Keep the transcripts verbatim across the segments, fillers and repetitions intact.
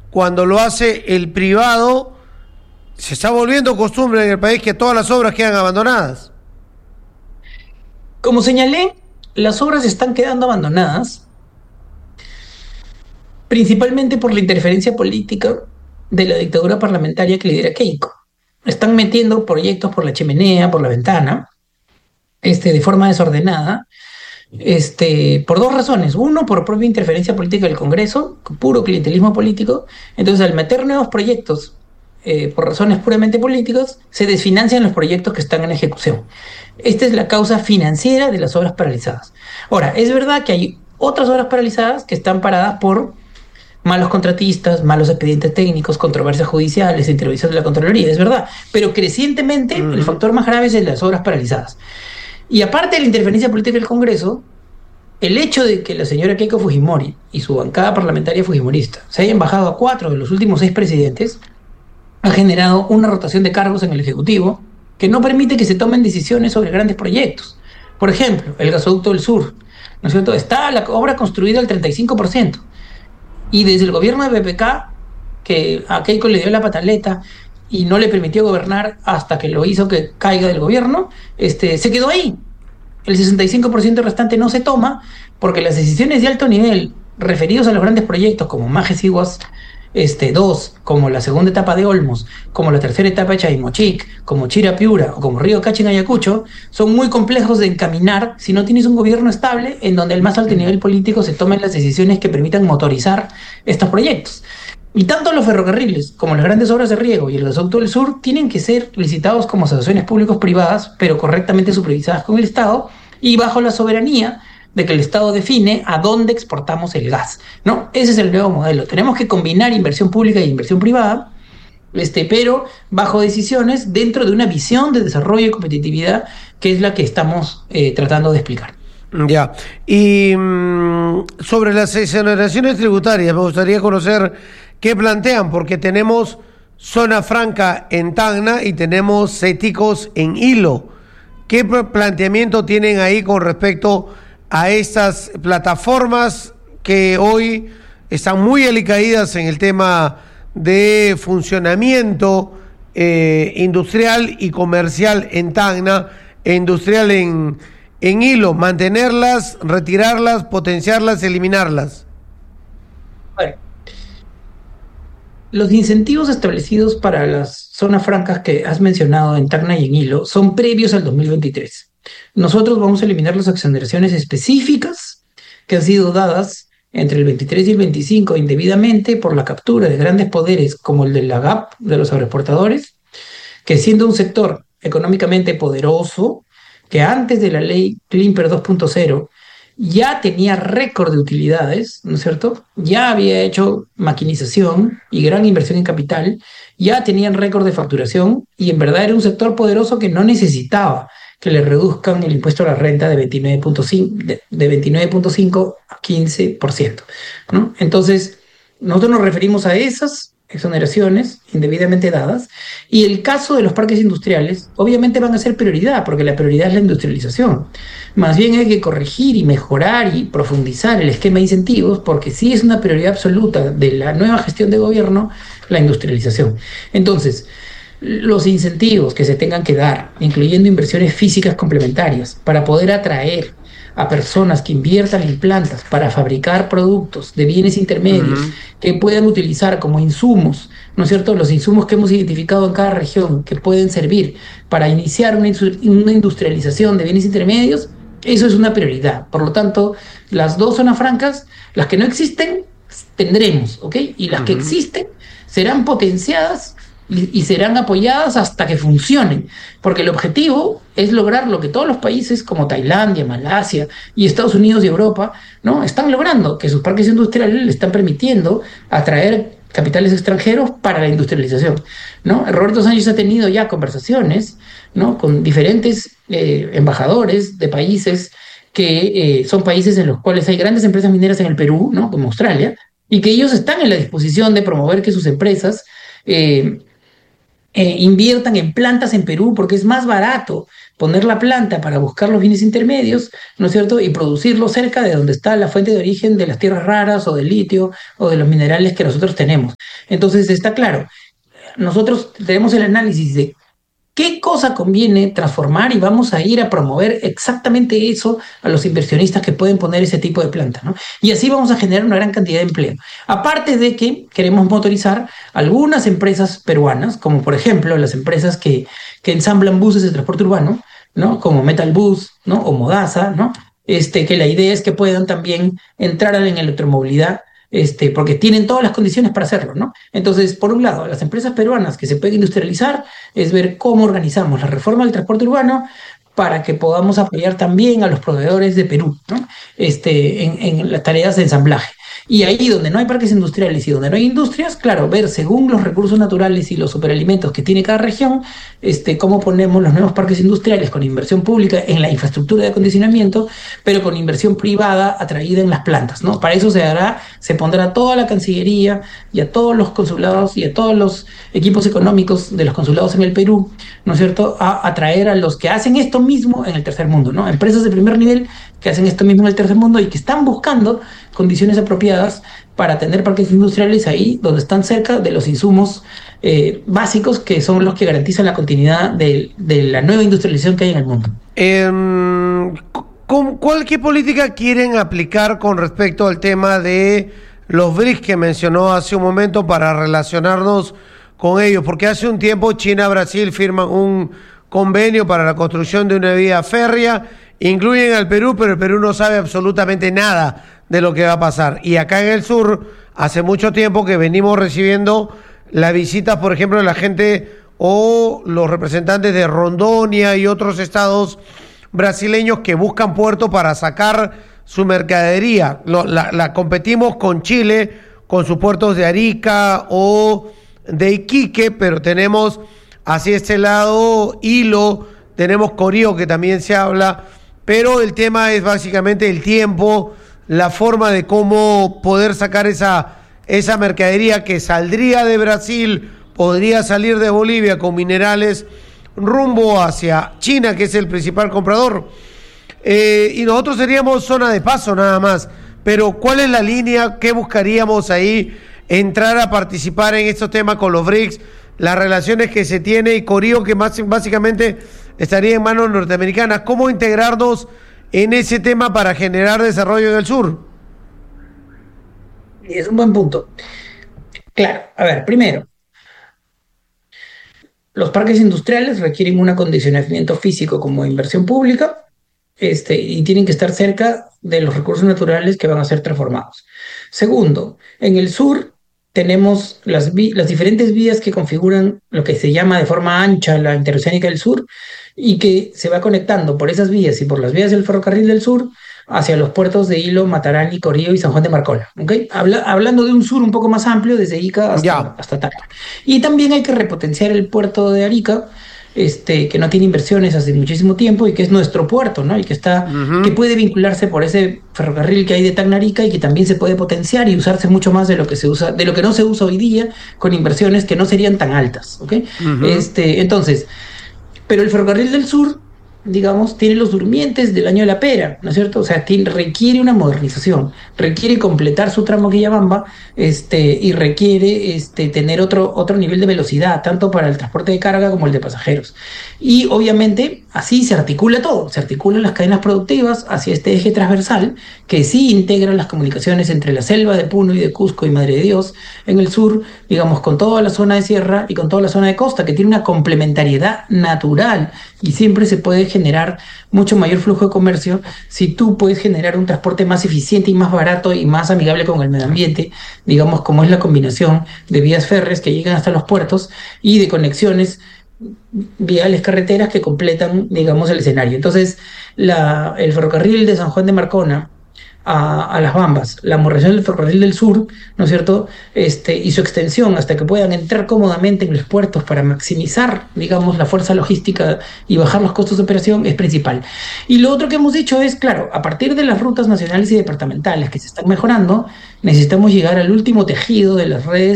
cuando lo hace el privado, se está volviendo costumbre en el país que todas las obras quedan abandonadas. Como señalé, las obras están quedando abandonadas principalmente por la interferencia política de la dictadura parlamentaria que lidera Keiko. Están metiendo proyectos por la chimenea, por la ventana, este, de forma desordenada, este, por dos razones. Uno, por propia interferencia política del Congreso, puro clientelismo político. Entonces, al meter nuevos proyectos eh, por razones puramente políticas, se desfinancian los proyectos que están en ejecución. Esta es la causa financiera de las obras paralizadas. Ahora, es verdad que hay otras obras paralizadas que están paradas por malos contratistas, malos expedientes técnicos, controversias judiciales, intervención de la Contraloría, es verdad. Pero crecientemente, uh-huh. el factor más grave es el de las obras paralizadas. Y aparte de la interferencia política del Congreso, el hecho de que la señora Keiko Fujimori y su bancada parlamentaria fujimorista se hayan bajado a cuatro de los últimos seis presidentes ha generado una rotación de cargos en el Ejecutivo que no permite que se tomen decisiones sobre grandes proyectos. Por ejemplo, el gasoducto del sur, ¿no es cierto? Está la obra construida al treinta y cinco por ciento. Y desde el gobierno de P P K, que a Keiko le dio la pataleta y no le permitió gobernar hasta que lo hizo que caiga del gobierno, este, se quedó ahí. El sesenta y cinco por ciento restante no se toma porque las decisiones de alto nivel referidos a los grandes proyectos como Majes Iguas este, dos, como la segunda etapa de Olmos, como la tercera etapa de Chaimochic, como Chira Piura o como Río Cachi en Ayacucho, son muy complejos de encaminar si no tienes un gobierno estable en donde al más alto nivel político se tomen las decisiones que permitan motorizar estos proyectos. Y tanto los ferrocarriles como las grandes obras de riego y el gasoducto del sur tienen que ser licitados como asociaciones públicos-privadas, pero correctamente supervisadas con el Estado y bajo la soberanía de que el Estado define a dónde exportamos el gas, ¿no? Ese es el nuevo modelo. Tenemos que combinar inversión pública e inversión privada, este, pero bajo decisiones dentro de una visión de desarrollo y competitividad que es la que estamos eh, tratando de explicar. Ya. Y mmm, sobre las exoneraciones tributarias, me gustaría conocer qué plantean, porque tenemos zona franca en Tacna y tenemos céticos en Hilo. ¿Qué planteamiento tienen ahí con respecto a estas plataformas que hoy están muy alicaídas en el tema de funcionamiento eh, industrial y comercial en Tacna e industrial en, en Hilo? ¿Mantenerlas, retirarlas, potenciarlas, eliminarlas? Bueno, los incentivos establecidos para las zonas francas que has mencionado en Tacna y en Hilo son previos al dos mil veintitrés. Nosotros vamos a eliminar las exoneraciones específicas que han sido dadas entre el veintitrés y el veinticinco indebidamente por la captura de grandes poderes como el de la G A P, de los agroexportadores, que siendo un sector económicamente poderoso, que antes de la ley Klimper dos punto cero ya tenía récord de utilidades, ¿no es cierto? Ya había hecho maquinización y gran inversión en capital, ya tenían récord de facturación y en verdad era un sector poderoso que no necesitaba que le reduzcan el impuesto a la renta de veintinueve punto cinco, de, de veintinueve punto cinco a quince por ciento, ¿no? Entonces, nosotros nos referimos a esas exoneraciones indebidamente dadas, y el caso de los parques industriales obviamente van a ser prioridad, porque la prioridad es la industrialización. Más bien hay que corregir y mejorar y profundizar el esquema de incentivos, porque sí es una prioridad absoluta de la nueva gestión de gobierno la industrialización. Entonces, los incentivos que se tengan que dar, incluyendo inversiones físicas complementarias, para poder atraer a personas que inviertan en plantas para fabricar productos de bienes intermedios uh-huh. que puedan utilizar como insumos, ¿no es cierto? Los insumos que hemos identificado en cada región que pueden servir para iniciar una, una industrialización de bienes intermedios, eso es una prioridad. Por lo tanto, las dos zonas francas, las que no existen, tendremos, ¿ok? Y las uh-huh. que existen serán potenciadas Y, y serán apoyadas hasta que funcionen, porque el objetivo es lograr lo que todos los países como Tailandia, Malasia y Estados Unidos y Europa, ¿no?, están logrando, que sus parques industriales le están permitiendo atraer capitales extranjeros para la industrialización, ¿no? Roberto Sánchez ha tenido ya conversaciones, ¿no?, con diferentes eh, embajadores de países que eh, son países en los cuales hay grandes empresas mineras en el Perú, ¿no?, como Australia, y que ellos están en la disposición de promover que sus empresas eh, Eh, inviertan en plantas en Perú, porque es más barato poner la planta para buscar los bienes intermedios, ¿no es cierto? Y producirlo cerca de donde está la fuente de origen de las tierras raras o del litio o de los minerales que nosotros tenemos. Entonces está claro, nosotros tenemos el análisis de qué cosa conviene transformar y vamos a ir a promover exactamente eso a los inversionistas que pueden poner ese tipo de planta, ¿no? Y así vamos a generar una gran cantidad de empleo. Aparte de que queremos motorizar algunas empresas peruanas, como por ejemplo las empresas que, que ensamblan buses de transporte urbano, ¿no? Como Metal Bus, ¿no? O Modasa, ¿no? Este, que la idea es que puedan también entrar en la electromovilidad, este, porque tienen todas las condiciones para hacerlo, ¿no? Entonces, por un lado, las empresas peruanas que se pueden industrializar es ver cómo organizamos la reforma del transporte urbano para que podamos apoyar también a los proveedores de Perú, ¿no? Este, en, en las tareas de ensamblaje. Y ahí donde no hay parques industriales y donde no hay industrias, claro, ver según los recursos naturales y los superalimentos que tiene cada región, este, cómo ponemos los nuevos parques industriales con inversión pública en la infraestructura de acondicionamiento, pero con inversión privada atraída en las plantas, ¿no? Para eso se hará, se pondrá toda la Cancillería y a todos los consulados y a todos los equipos económicos de los consulados en el Perú, ¿no es cierto?, a atraer a los que hacen esto mismo en el tercer mundo, ¿no? Empresas de primer nivel que hacen esto mismo en el tercer mundo y que están buscando condiciones apropiadas para tener parques industriales ahí donde están cerca de los insumos eh, básicos que son los que garantizan la continuidad de, de la nueva industrialización que hay en el mundo. Eh, ¿Cuál qué política quieren aplicar con respecto al tema de los B R I C S que mencionó hace un momento para relacionarnos con ellos? Porque hace un tiempo China y Brasil firman un convenio para la construcción de una vía férrea, incluyen al Perú, pero el Perú no sabe absolutamente nada de lo que va a pasar. Y acá en el sur, hace mucho tiempo que venimos recibiendo las visitas, por ejemplo, de la gente o los representantes de Rondônia y otros estados brasileños que buscan puerto para sacar su mercadería. Lo, la, la competimos con Chile, con sus puertos de Arica o de Iquique, pero tenemos hacia este lado Hilo, tenemos Corío, que también se habla, pero el tema es básicamente el tiempo, la forma de cómo poder sacar esa, esa mercadería que saldría de Brasil, podría salir de Bolivia con minerales rumbo hacia China, que es el principal comprador. Eh, y nosotros seríamos zona de paso nada más. Pero ¿cuál es la línea? ¿Qué buscaríamos ahí? Entrar a participar en estos temas con los B R I C S, las relaciones que se tiene y Corío, que más, básicamente estaría en manos norteamericanas. ¿Cómo integrarnos en ese tema para generar desarrollo en el sur? Es un buen punto. Claro, a ver, primero, los parques industriales requieren un acondicionamiento físico como inversión pública, este, y tienen que estar cerca de los recursos naturales que van a ser transformados. Segundo, en el sur tenemos las, vi- las diferentes vías que configuran lo que se llama de forma ancha la interoceánica del sur y que se va conectando por esas vías y por las vías del ferrocarril del sur hacia los puertos de Hilo, Matarani, Corío y San Juan de Marcona, ¿okay? Habla, hablando de un sur un poco más amplio, desde Ica hasta, Ya. hasta Tacna. Y también hay que repotenciar el puerto de Arica, este, que no tiene inversiones hace muchísimo tiempo y que es nuestro puerto, ¿no? Y que está, Ujú. que puede vincularse por ese ferrocarril que hay de Tacna a Arica y que también se puede potenciar y usarse mucho más de lo que se usa, de lo que no se usa hoy día, con inversiones que no serían tan altas, ¿ok? Ujú. Este, entonces, pero el ferrocarril del sur, digamos, tiene los durmientes del año de la pera, ¿no es cierto? O sea, tiene, requiere una modernización, requiere completar su tramo Quillabamba, este, y requiere este, tener otro, otro nivel de velocidad, tanto para el transporte de carga como el de pasajeros. Y obviamente así se articula todo, se articulan las cadenas productivas hacia este eje transversal que sí integra las comunicaciones entre la selva de Puno y de Cusco y Madre de Dios en el sur, digamos, con toda la zona de sierra y con toda la zona de costa, que tiene una complementariedad natural y siempre se puede generar mucho mayor flujo de comercio si tú puedes generar un transporte más eficiente y más barato y más amigable con el medio ambiente, digamos, como es la combinación de vías férreas que llegan hasta los puertos y de conexiones viales carreteras que completan, digamos, el escenario. Entonces, la, el ferrocarril de San Juan de Marcona a, a Las Bambas, la modernización del ferrocarril del sur, ¿no es cierto?, este, y su extensión hasta que puedan entrar cómodamente en los puertos para maximizar, digamos, la fuerza logística y bajar los costos de operación es principal. Y lo otro que hemos dicho es, claro, a partir de las rutas nacionales y departamentales que se están mejorando, necesitamos llegar al último tejido de las redes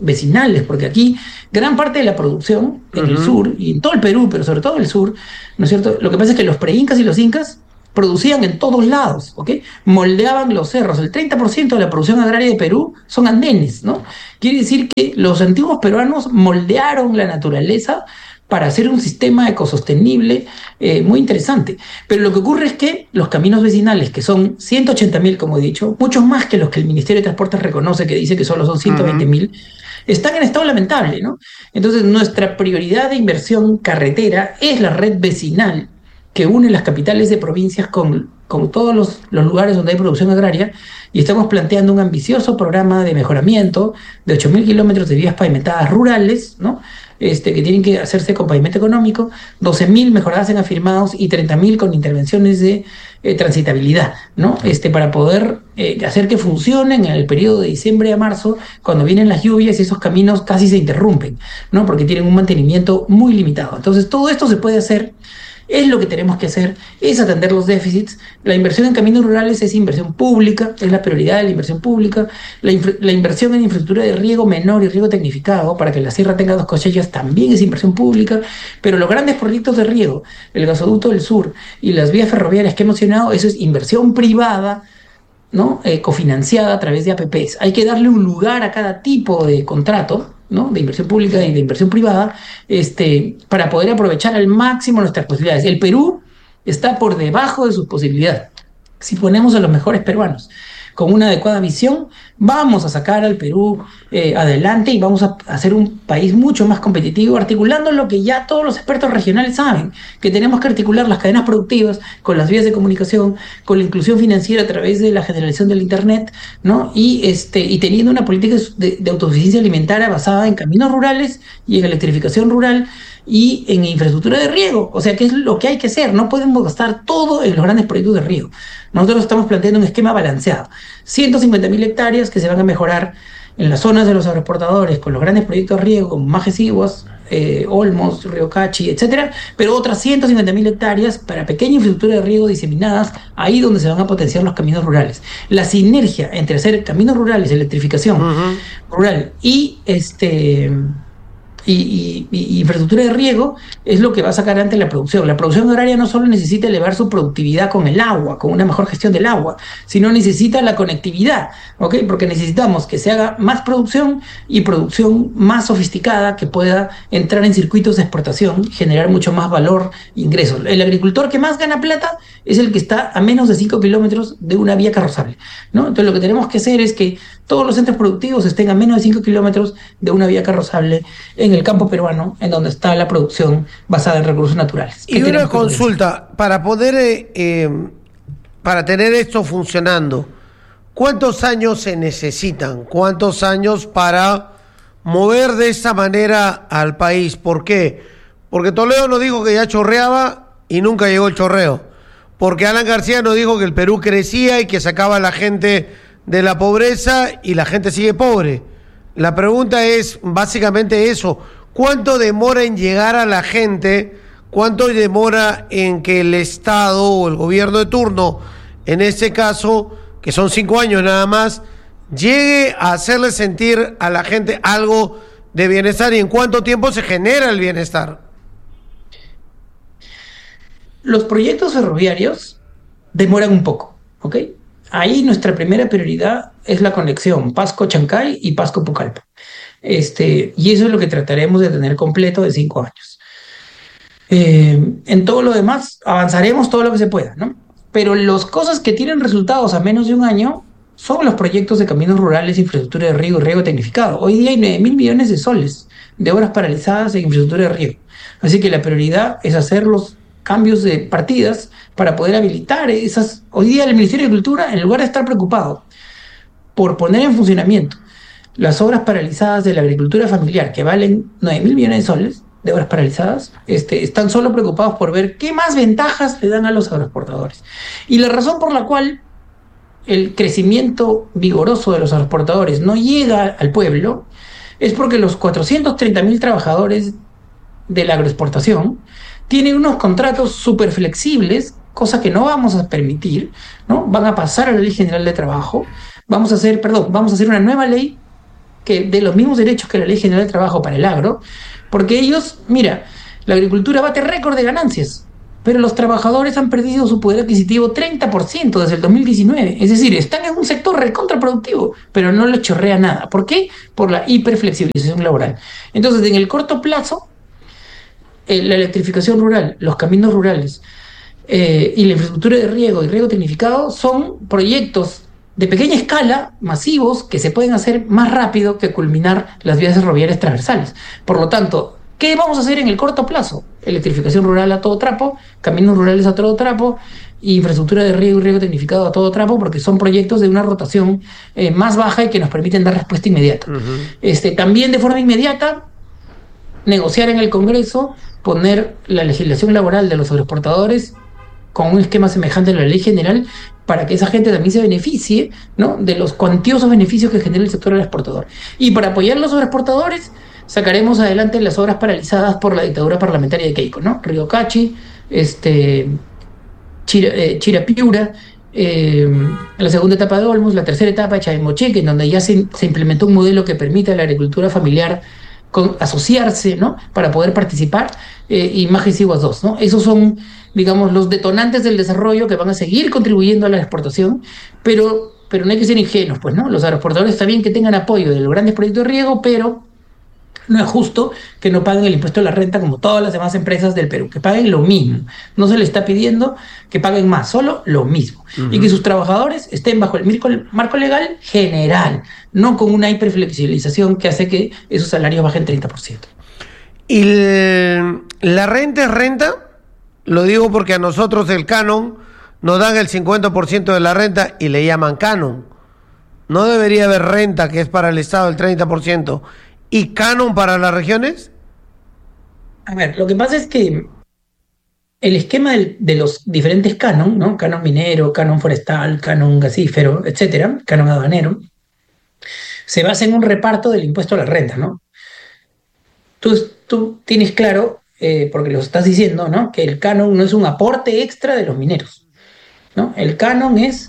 vecinales, porque aquí gran parte de la producción en uh-huh. el sur, y en todo el Perú, pero sobre todo en el sur, ¿no es cierto? Lo que pasa es que los pre-incas y los incas producían en todos lados, ¿ok? Moldeaban los cerros. El treinta por ciento de la producción agraria de Perú son andenes, ¿no? Quiere decir que los antiguos peruanos moldearon la naturaleza para hacer un sistema ecosostenible eh, muy interesante. Pero lo que ocurre es que los caminos vecinales, que son ciento ochenta mil, como he dicho, muchos más que los que el Ministerio de Transportes reconoce, que dice que solo son ciento veinte mil, uh-huh. están en estado lamentable, ¿no? Entonces, nuestra prioridad de inversión carretera es la red vecinal, que une las capitales de provincias con, con todos los, los lugares donde hay producción agraria, y estamos planteando un ambicioso programa de mejoramiento de ocho mil kilómetros de vías pavimentadas rurales, ¿no? Este, que tienen que hacerse con pavimento económico, doce mil mejoradas en afirmados y treinta mil con intervenciones de eh, transitabilidad, ¿no? Este, para poder eh, hacer que funcionen en el periodo de diciembre a marzo, cuando vienen las lluvias y esos caminos casi se interrumpen, ¿no? Porque tienen un mantenimiento muy limitado. Entonces, todo esto se puede hacer. Es lo que tenemos que hacer, es atender los déficits. La inversión en caminos rurales es inversión pública, es la prioridad de la inversión pública. La, infra- la inversión en infraestructura de riego menor y riego tecnificado, para que la sierra tenga dos cosechas, también es inversión pública. Pero los grandes proyectos de riego, el gasoducto del sur y las vías ferroviarias que he mencionado, eso es inversión privada, ¿no? Eh, cofinanciada a través de A P Pes. Hay que darle un lugar a cada tipo de contrato, ¿no? De inversión pública y de inversión privada, este, para poder aprovechar al máximo nuestras posibilidades. El Perú está por debajo de sus posibilidades. Si ponemos a los mejores peruanos con una adecuada visión, vamos a sacar al Perú eh, adelante y vamos a hacer un país mucho más competitivo, articulando lo que ya todos los expertos regionales saben, que tenemos que articular las cadenas productivas con las vías de comunicación, con la inclusión financiera a través de la generalización del Internet, ¿no? Y, este, y teniendo una política de, de autosuficiencia alimentaria basada en caminos rurales y en electrificación rural y en infraestructura de riego. O sea, que es lo que hay que hacer. No podemos gastar todo en los grandes proyectos de riego. Nosotros estamos planteando un esquema balanceado. ciento cincuenta mil hectáreas que se van a mejorar en las zonas de los agroexportadores con los grandes proyectos de riego, como Majes Iguas, eh, Olmos, Río Cachi, etcétera, pero otras ciento cincuenta mil hectáreas para pequeña infraestructura de riego diseminadas ahí donde se van a potenciar los caminos rurales. La sinergia entre hacer caminos rurales, electrificación uh-huh. rural y este... Y, y, y infraestructura de riego es lo que va a sacar adelante la producción. La producción agraria no solo necesita elevar su productividad con el agua, con una mejor gestión del agua, sino necesita la conectividad, ¿ok? Porque necesitamos que se haga más producción y producción más sofisticada que pueda entrar en circuitos de exportación, generar mucho más valor e ingresos. El agricultor que más gana plata es el que está a menos de cinco kilómetros de una vía carrozable, ¿no? Entonces lo que tenemos que hacer es que todos los centros productivos estén a menos de cinco kilómetros de una vía carrozable en el campo peruano, en donde está la producción basada en recursos naturales. Y una consulta, para poder, eh, eh, para tener esto funcionando, ¿cuántos años se necesitan? ¿Cuántos años para mover de esta manera al país? ¿Por qué? Porque Toledo nos dijo que ya chorreaba y nunca llegó el chorreo. Porque Alan García nos dijo que el Perú crecía y que sacaba a la gente de la pobreza y la gente sigue pobre. La pregunta es básicamente eso: ¿cuánto demora en llegar a la gente? ¿Cuánto demora en que el Estado o el gobierno de turno, en este caso, que son cinco años nada más, llegue a hacerle sentir a la gente algo de bienestar? ¿Y en cuánto tiempo se genera el bienestar? Los proyectos ferroviarios demoran un poco, ¿ok? Ahí nuestra primera prioridad es la conexión Pasco-Chancay y Pasco-Pucallpa. Este, y eso es lo que trataremos de tener completo de cinco años. Eh, en todo lo demás avanzaremos todo lo que se pueda, ¿no? Pero las cosas que tienen resultados a menos de un año son los proyectos de caminos rurales, infraestructura de riego y riego tecnificado. Hoy día hay nueve mil millones de soles de obras paralizadas en infraestructura de riego. Así que la prioridad es hacer los cambios de partidas para poder habilitar esas. Hoy día el Ministerio de Agricultura, en lugar de estar preocupado por poner en funcionamiento las obras paralizadas de la agricultura familiar, que valen nueve mil millones de soles de obras paralizadas, este, están solo preocupados por ver qué más ventajas le dan a los agroexportadores. Y la razón por la cual el crecimiento vigoroso de los agroexportadores no llega al pueblo es porque los cuatrocientos treinta mil trabajadores de la agroexportación tienen unos contratos súper flexibles, cosa que no vamos a permitir, ¿no? Van a pasar a la Ley General de Trabajo, vamos a hacer, perdón, vamos a hacer una nueva ley que de los mismos derechos que la Ley General de Trabajo para el agro, porque ellos, mira, la agricultura bate récord de ganancias, pero los trabajadores han perdido su poder adquisitivo treinta por ciento desde el dos mil diecinueve. Es decir, están en un sector recontraproductivo, pero no les chorrea nada. ¿Por qué? Por la hiperflexibilización laboral. Entonces, en el corto plazo, eh, la electrificación rural, los caminos rurales eh, y la infraestructura de riego y riego tecnificado son proyectos de pequeña escala, masivos, que se pueden hacer más rápido que culminar las vías ferroviarias transversales. Por lo tanto, ¿qué vamos a hacer en el corto plazo? Electrificación rural a todo trapo, caminos rurales a todo trapo, y infraestructura de riego y riego tecnificado a todo trapo, porque son proyectos de una rotación eh, más baja y que nos permiten dar respuesta inmediata. Uh-huh. Este, también de forma inmediata, negociar en el Congreso, poner la legislación laboral de los agroexportadores con un esquema semejante a la ley general, para que esa gente también se beneficie, ¿no?, de los cuantiosos beneficios que genera el sector exportador. Y para apoyar a los agroexportadores, sacaremos adelante las obras paralizadas por la dictadura parlamentaria de Keiko, ¿no? Río Cachi, este, Chira, eh, Chirapiura, eh, la segunda etapa de Olmos, la tercera etapa de Chaimocheque, en donde ya se, se implementó un modelo que permite a la agricultura familiar con, asociarse, ¿no?, para poder participar, eh, y Majes Iguas dos, ¿no? Esos son, digamos, los detonantes del desarrollo que van a seguir contribuyendo a la exportación, pero, pero no hay que ser ingenuos, pues, ¿no? Los agroexportadores está bien que tengan apoyo de los grandes proyectos de riego, pero no es justo que no paguen el impuesto a la renta como todas las demás empresas del Perú, que paguen lo mismo. No se les está pidiendo que paguen más, solo lo mismo. Uh-huh. Y que sus trabajadores estén bajo el marco legal general, no con una hiperflexibilización que hace que esos salarios bajen treinta por ciento. ¿Y el, la renta es renta? Lo digo porque a nosotros el canon nos dan el cincuenta por ciento de la renta y le llaman canon. ¿No debería haber renta, que es para el Estado el treinta por ciento, y canon para las regiones? A ver, lo que pasa es que el esquema de, de los diferentes canon, ¿no?, canon minero, canon forestal, canon gasífero, etcétera, canon aduanero, se basa en un reparto del impuesto a la renta, ¿no? Tú, tú tienes claro, eh, porque lo estás diciendo, ¿no?, que el canon no es un aporte extra de los mineros, ¿no? El canon es,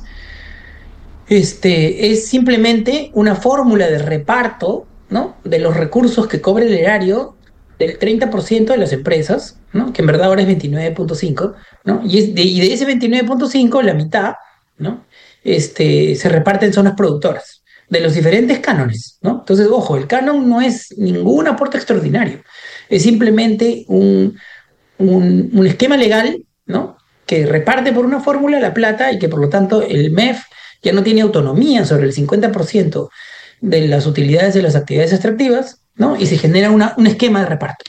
este, es simplemente una fórmula de reparto, ¿no?, de los recursos que cobra el erario del treinta por ciento de las empresas, ¿no?, que en verdad ahora es veintinueve punto cinco, ¿no? Y, es de, y de ese veintinueve punto cinco, la mitad, ¿no?, este, se reparte en zonas productoras de los diferentes cánones, ¿no? Entonces, ojo, el canon no es ningún aporte extraordinario, es simplemente un, un, un esquema legal, ¿no?, que reparte por una fórmula la plata y que por lo tanto el M E F ya no tiene autonomía sobre el cincuenta por ciento de las utilidades de las actividades extractivas, ¿no?, y se genera una, un esquema de reparto.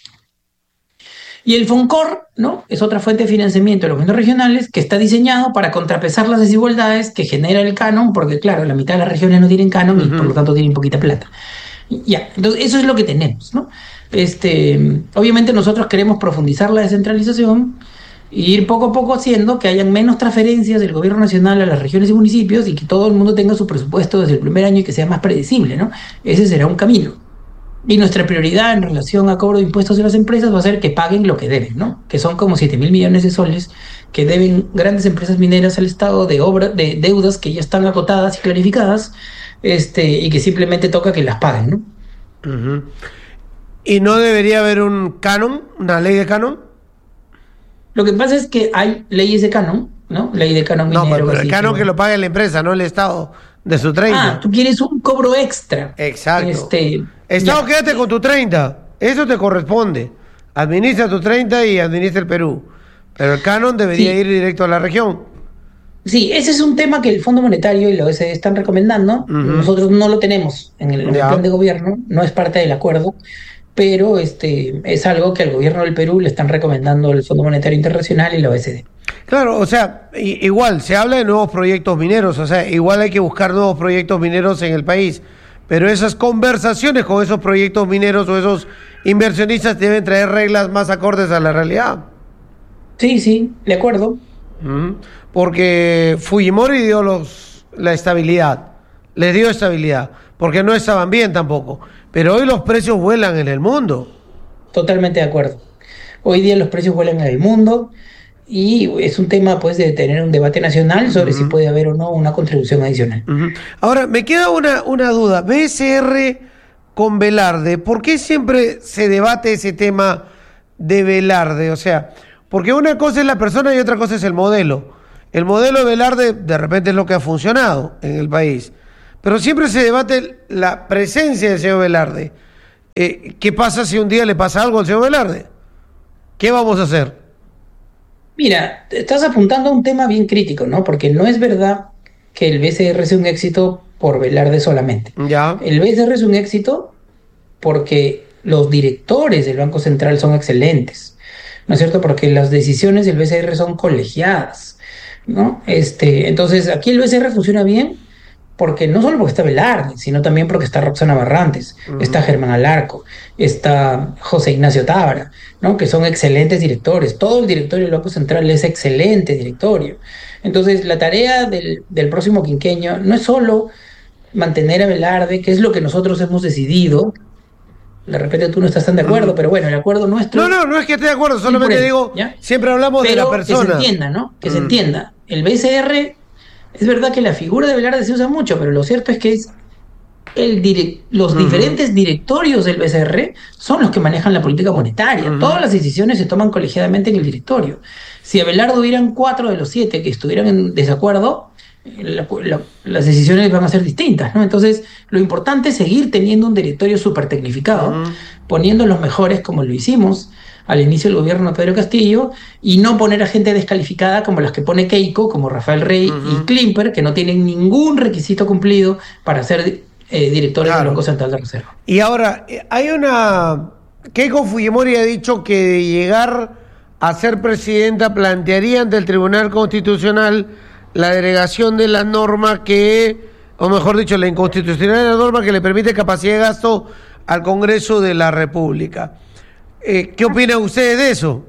Y el FONCOR, ¿no?, es otra fuente de financiamiento de los gobiernos regionales que está diseñado para contrapesar las desigualdades que genera el canon, porque claro, la mitad de las regiones no tienen canon, uh-huh, y por lo tanto tienen poquita plata. Ya, entonces eso es lo que tenemos, ¿no? Este, obviamente nosotros queremos profundizar la descentralización e ir poco a poco haciendo que hayan menos transferencias del gobierno nacional a las regiones y municipios y que todo el mundo tenga su presupuesto desde el primer año y que sea más predecible, ¿no? Ese será un camino. Y nuestra prioridad en relación a cobro de impuestos de las empresas va a ser que paguen lo que deben, ¿no?, que son como siete mil millones de soles que deben grandes empresas mineras al Estado de obra, de deudas que ya están acotadas y clarificadas, este, y que simplemente toca que las paguen, ¿no? Uh-huh. ¿Y no debería haber un canon, una ley de canon? Lo que pasa es que hay leyes de canon, ¿no? Ley de canon minero. No, pero, pero el canon que, que lo pague la empresa, no el Estado, de su treinta. Ah, tú quieres un cobro extra. Exacto. Este, Estado, ya. Quédate con tu treinta. Eso te corresponde. Administra tu treinta y administra el Perú. Pero el canon debería sí. ir directo a la región. Sí, ese es un tema que el Fondo Monetario y la O E C D están recomendando. Uh-huh. Nosotros no lo tenemos en el, en el plan de gobierno, no es parte del acuerdo, pero este es algo que al gobierno del Perú le están recomendando el Fondo Monetario Internacional y la O E C D. Claro, o sea, igual, se habla de nuevos proyectos mineros, o sea, igual hay que buscar nuevos proyectos mineros en el país, pero esas conversaciones con esos proyectos mineros o esos inversionistas deben traer reglas más acordes a la realidad. Sí, sí, de acuerdo. Uh-huh. Porque Fujimori dio los, la estabilidad, les dio estabilidad, porque no estaban bien tampoco, pero hoy los precios vuelan en el mundo. Totalmente de acuerdo. Hoy día los precios vuelan en el mundo y es un tema, pues, de tener un debate nacional sobre uh-huh. si puede haber o no una contribución adicional. Uh-huh. Ahora, me queda una, una duda. ¿B S R con Velarde. ¿Por qué siempre se debate ese tema de Velarde? O sea, porque una cosa es la persona y otra cosa es el modelo. El modelo de Velarde de repente es lo que ha funcionado en el país. Pero siempre se debate la presencia del señor Velarde. Eh, ¿Qué pasa si un día le pasa algo al señor Velarde? ¿Qué vamos a hacer? Mira, estás apuntando a un tema bien crítico, ¿no? Porque no es verdad que el B C R sea un éxito por Velarde solamente. Ya. El B C R es un éxito porque los directores del Banco Central son excelentes, ¿no es cierto? Porque las decisiones del B C R son colegiadas, ¿no? Este, entonces, aquí el B C R funciona bien porque no solo porque está Velarde, sino también porque está Roxana Barrantes, uh-huh. está Germán Alarco, está José Ignacio Tábara, ¿no? Que son excelentes directores. Todo el directorio del Banco Central es excelente directorio. Entonces, la tarea del, del próximo quinquenio no es solo mantener a Velarde, que es lo que nosotros hemos decidido. De repente tú no estás tan de acuerdo, uh-huh. pero bueno, el acuerdo nuestro... No, no, no es que esté de acuerdo, solamente digo, ¿ya? Siempre hablamos pero de la persona. Que se entienda, ¿no? Que uh-huh. se entienda. El B C R... Es verdad que la figura de Velarde se usa mucho, pero lo cierto es que es el direct, los uh-huh. diferentes directorios del B C R son los que manejan la política monetaria. Uh-huh. Todas las decisiones se toman colegiadamente en el directorio. Si a Velarde hubieran cuatro de los siete que estuvieran en desacuerdo, la, la, las decisiones van a ser distintas, ¿no? Entonces, lo importante es seguir teniendo un directorio súper tecnificado, uh-huh. poniendo los mejores como lo hicimos al inicio del gobierno de Pedro Castillo, y no poner a gente descalificada como las que pone Keiko, como Rafael Rey uh-huh. y Klimper, que no tienen ningún requisito cumplido para ser eh, directores claro. del Banco Central de Reserva. Y ahora, hay una... Keiko Fujimori ha dicho que de llegar a ser presidenta plantearía ante el Tribunal Constitucional la derogación de la norma que, o mejor dicho, la inconstitucionalidad de la norma que le permite capacidad de gasto al Congreso de la República. Eh, ¿Qué opinan ustedes de eso?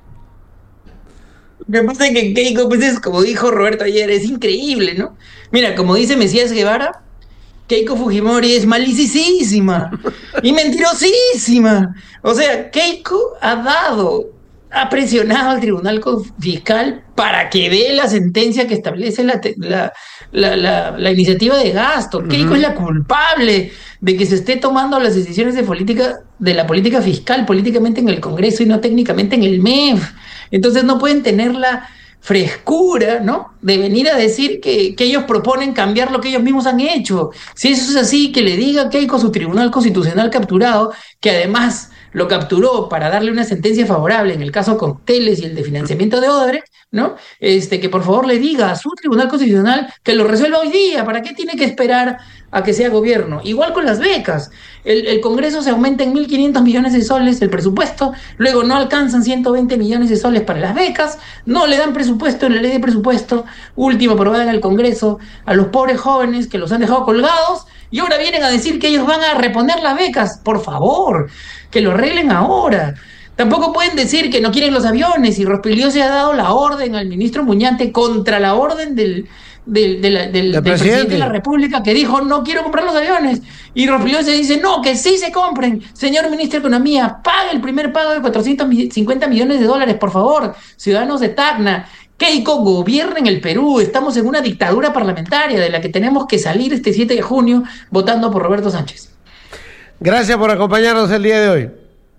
Lo que pasa es que Keiko, pues es como dijo Roberto ayer, es increíble, ¿no? Mira, como dice Mesías Guevara, Keiko Fujimori es malicísima y mentirosísima. O sea, Keiko ha dado, ha presionado al Tribunal Fiscal para que dé la sentencia que establece la, la, la, la, la iniciativa de gasto. Uh-huh. Keiko es la culpable de que se esté tomando las decisiones de política, de la política fiscal políticamente en el Congreso y no técnicamente en el M E F. Entonces no pueden tener la frescura, ¿no?, de venir a decir que, que ellos proponen cambiar lo que ellos mismos han hecho. Si eso es así, que le diga a Keiko, su Tribunal Constitucional capturado, que además lo capturó para darle una sentencia favorable en el caso Cocteles y el de financiamiento de Odebrecht, ¿no? Este, que por favor le diga a su Tribunal Constitucional que lo resuelva hoy día. ¿Para qué tiene que esperar a que sea gobierno? Igual con las becas. El, el Congreso se aumenta en mil quinientos millones de soles el presupuesto, luego no alcanzan ciento veinte millones de soles para las becas, no le dan presupuesto en la ley de presupuesto, última aprobada en el Congreso, a los pobres jóvenes que los han dejado colgados, y ahora vienen a decir que ellos van a reponer las becas. Por favor, que lo arreglen ahora. Tampoco pueden decir que no quieren los aviones, y Rospilió se ha dado la orden al ministro Muñante contra la orden del, del, del, del, del presidente. presidente de la República, que dijo no quiero comprar los aviones, y Rospilió se dice no, que sí se compren. Señor ministro de Economía, pague el primer pago de cuatrocientos cincuenta millones de dólares, por favor, ciudadanos de Tacna. Keiko gobierna en el Perú, estamos en una dictadura parlamentaria de la que tenemos que salir este siete de junio votando por Roberto Sánchez. Gracias por acompañarnos el día de hoy.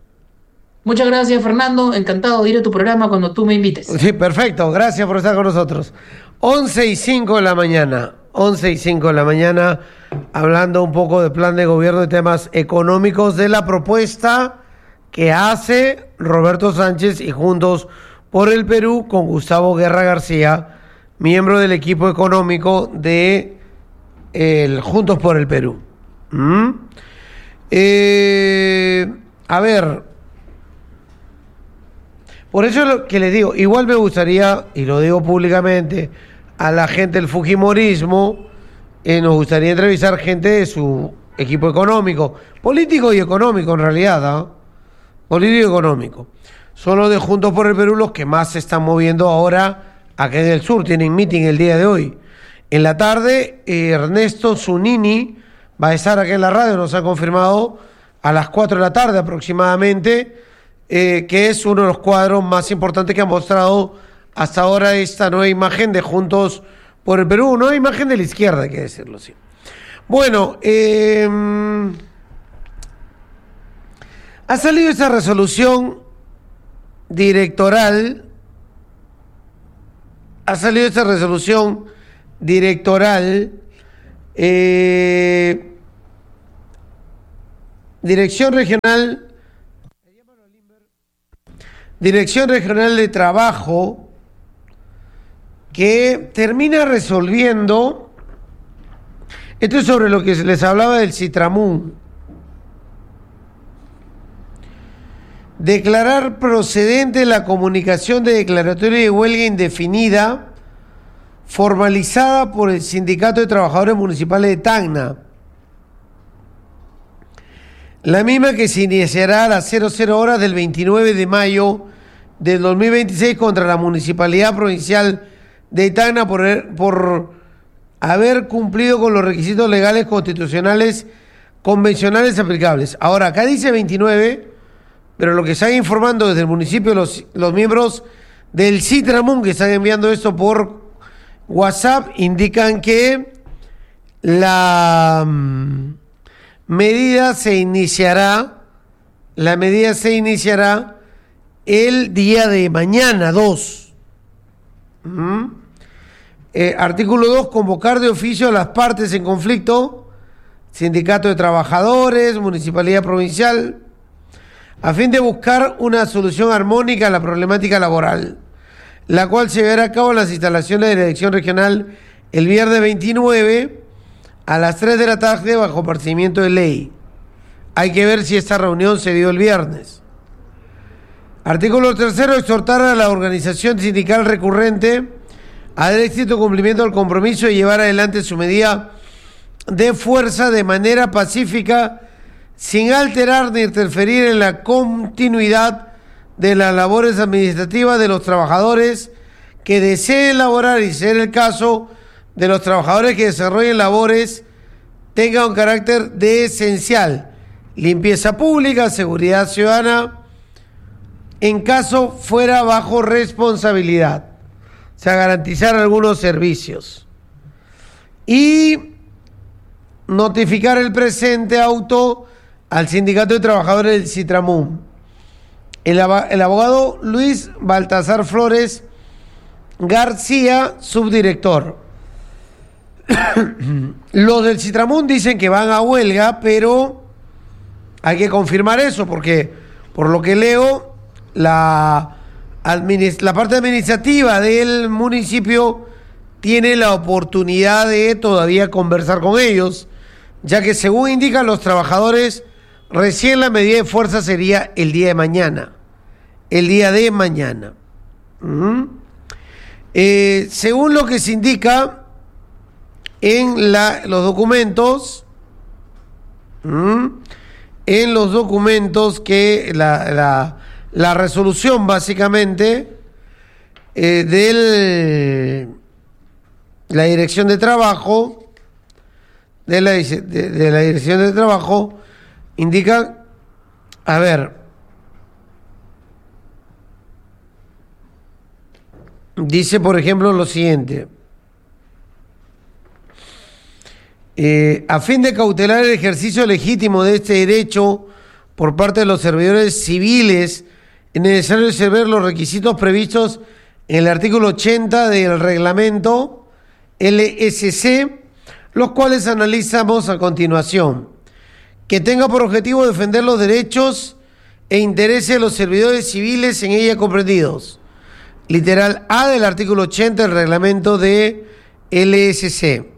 Muchas gracias, Fernando, encantado de ir a tu programa cuando tú me invites. Sí, perfecto, gracias por estar con nosotros. once y cinco de la mañana, once y cinco de la mañana, hablando un poco de plan de gobierno y temas económicos de la propuesta que hace Roberto Sánchez y Juntos por el Perú con Gustavo Guerra García, miembro del equipo económico de el Juntos por el Perú. ¿Mm? Eh, a ver, por eso es lo que les digo, igual me gustaría, y lo digo públicamente, a la gente del fujimorismo, eh, nos gustaría entrevistar gente de su equipo económico, político y económico en realidad, ¿eh? Político y económico. Son los de Juntos por el Perú los que más se están moviendo ahora aquí en el sur. Tienen meeting el día de hoy. En la tarde, eh, Ernesto Zunini va a estar aquí en la radio, nos ha confirmado, a las cuatro de la tarde aproximadamente, eh, que es uno de los cuadros más importantes que ha mostrado hasta ahora esta nueva imagen de Juntos por el Perú. Nueva imagen de la izquierda, hay que decirlo así. Bueno, eh... Ha salido esta resolución directoral, ha salido esta resolución directoral, eh, Dirección Regional, Dirección Regional de Trabajo, que termina resolviendo, esto es sobre lo que les hablaba del Citramún, declarar procedente la comunicación de declaratoria de huelga indefinida formalizada por el Sindicato de Trabajadores Municipales de Tacna. La misma que se iniciará a las cero cero horas del veintinueve de mayo del dos mil veintiséis contra la Municipalidad Provincial de Tacna por, por haber cumplido con los requisitos legales, constitucionales, convencionales aplicables. Ahora, acá dice veintinueve, pero lo que están informando desde el municipio los, los miembros del Citramún que están enviando esto por WhatsApp indican que la mm, medida se iniciará, la medida se iniciará el día de mañana, dos. ¿Mm? Eh, artículo dos, convocar de oficio a las partes en conflicto, Sindicato de Trabajadores, Municipalidad Provincial, a fin de buscar una solución armónica a la problemática laboral, la cual se llevará a cabo en las instalaciones de la Dirección Regional el viernes veintinueve a las tres de la tarde bajo procedimiento de ley. Hay que ver si esta reunión se dio el viernes. Artículo tercero, exhortar a la organización sindical recurrente a dar éxito cumplimiento del compromiso de llevar adelante su medida de fuerza de manera pacífica, sin alterar ni interferir en la continuidad de las labores administrativas de los trabajadores que deseen laborar y, ser el caso de los trabajadores que desarrollen labores, tenga un carácter de esencial, limpieza pública, seguridad ciudadana, en caso fuera bajo responsabilidad, o sea, garantizar algunos servicios. Y notificar el presente auto al Sindicato de Trabajadores del Citramún. El, el abogado Luis Baltasar Flores García, subdirector. Los del Citramún dicen que van a huelga, pero hay que confirmar eso, porque por lo que leo, la, la parte administrativa del municipio tiene la oportunidad de todavía conversar con ellos, ya que según indican los trabajadores, recién la medida de fuerza sería el día de mañana. El día de mañana. ¿Mm? Eh, según lo que se indica en la, los documentos, ¿Mm? en los documentos que la, la, la resolución básicamente eh, de la Dirección de Trabajo, de la, de, de la Dirección de Trabajo, indica, a ver, dice por ejemplo lo siguiente: eh, a fin de cautelar el ejercicio legítimo de este derecho por parte de los servidores civiles, es necesario observar los requisitos previstos en el artículo ochenta del reglamento L S C, los cuales analizamos a continuación. Que tenga por objetivo defender los derechos e intereses de los servidores civiles en ella comprendidos. Literal A del artículo ochenta del reglamento de L S C.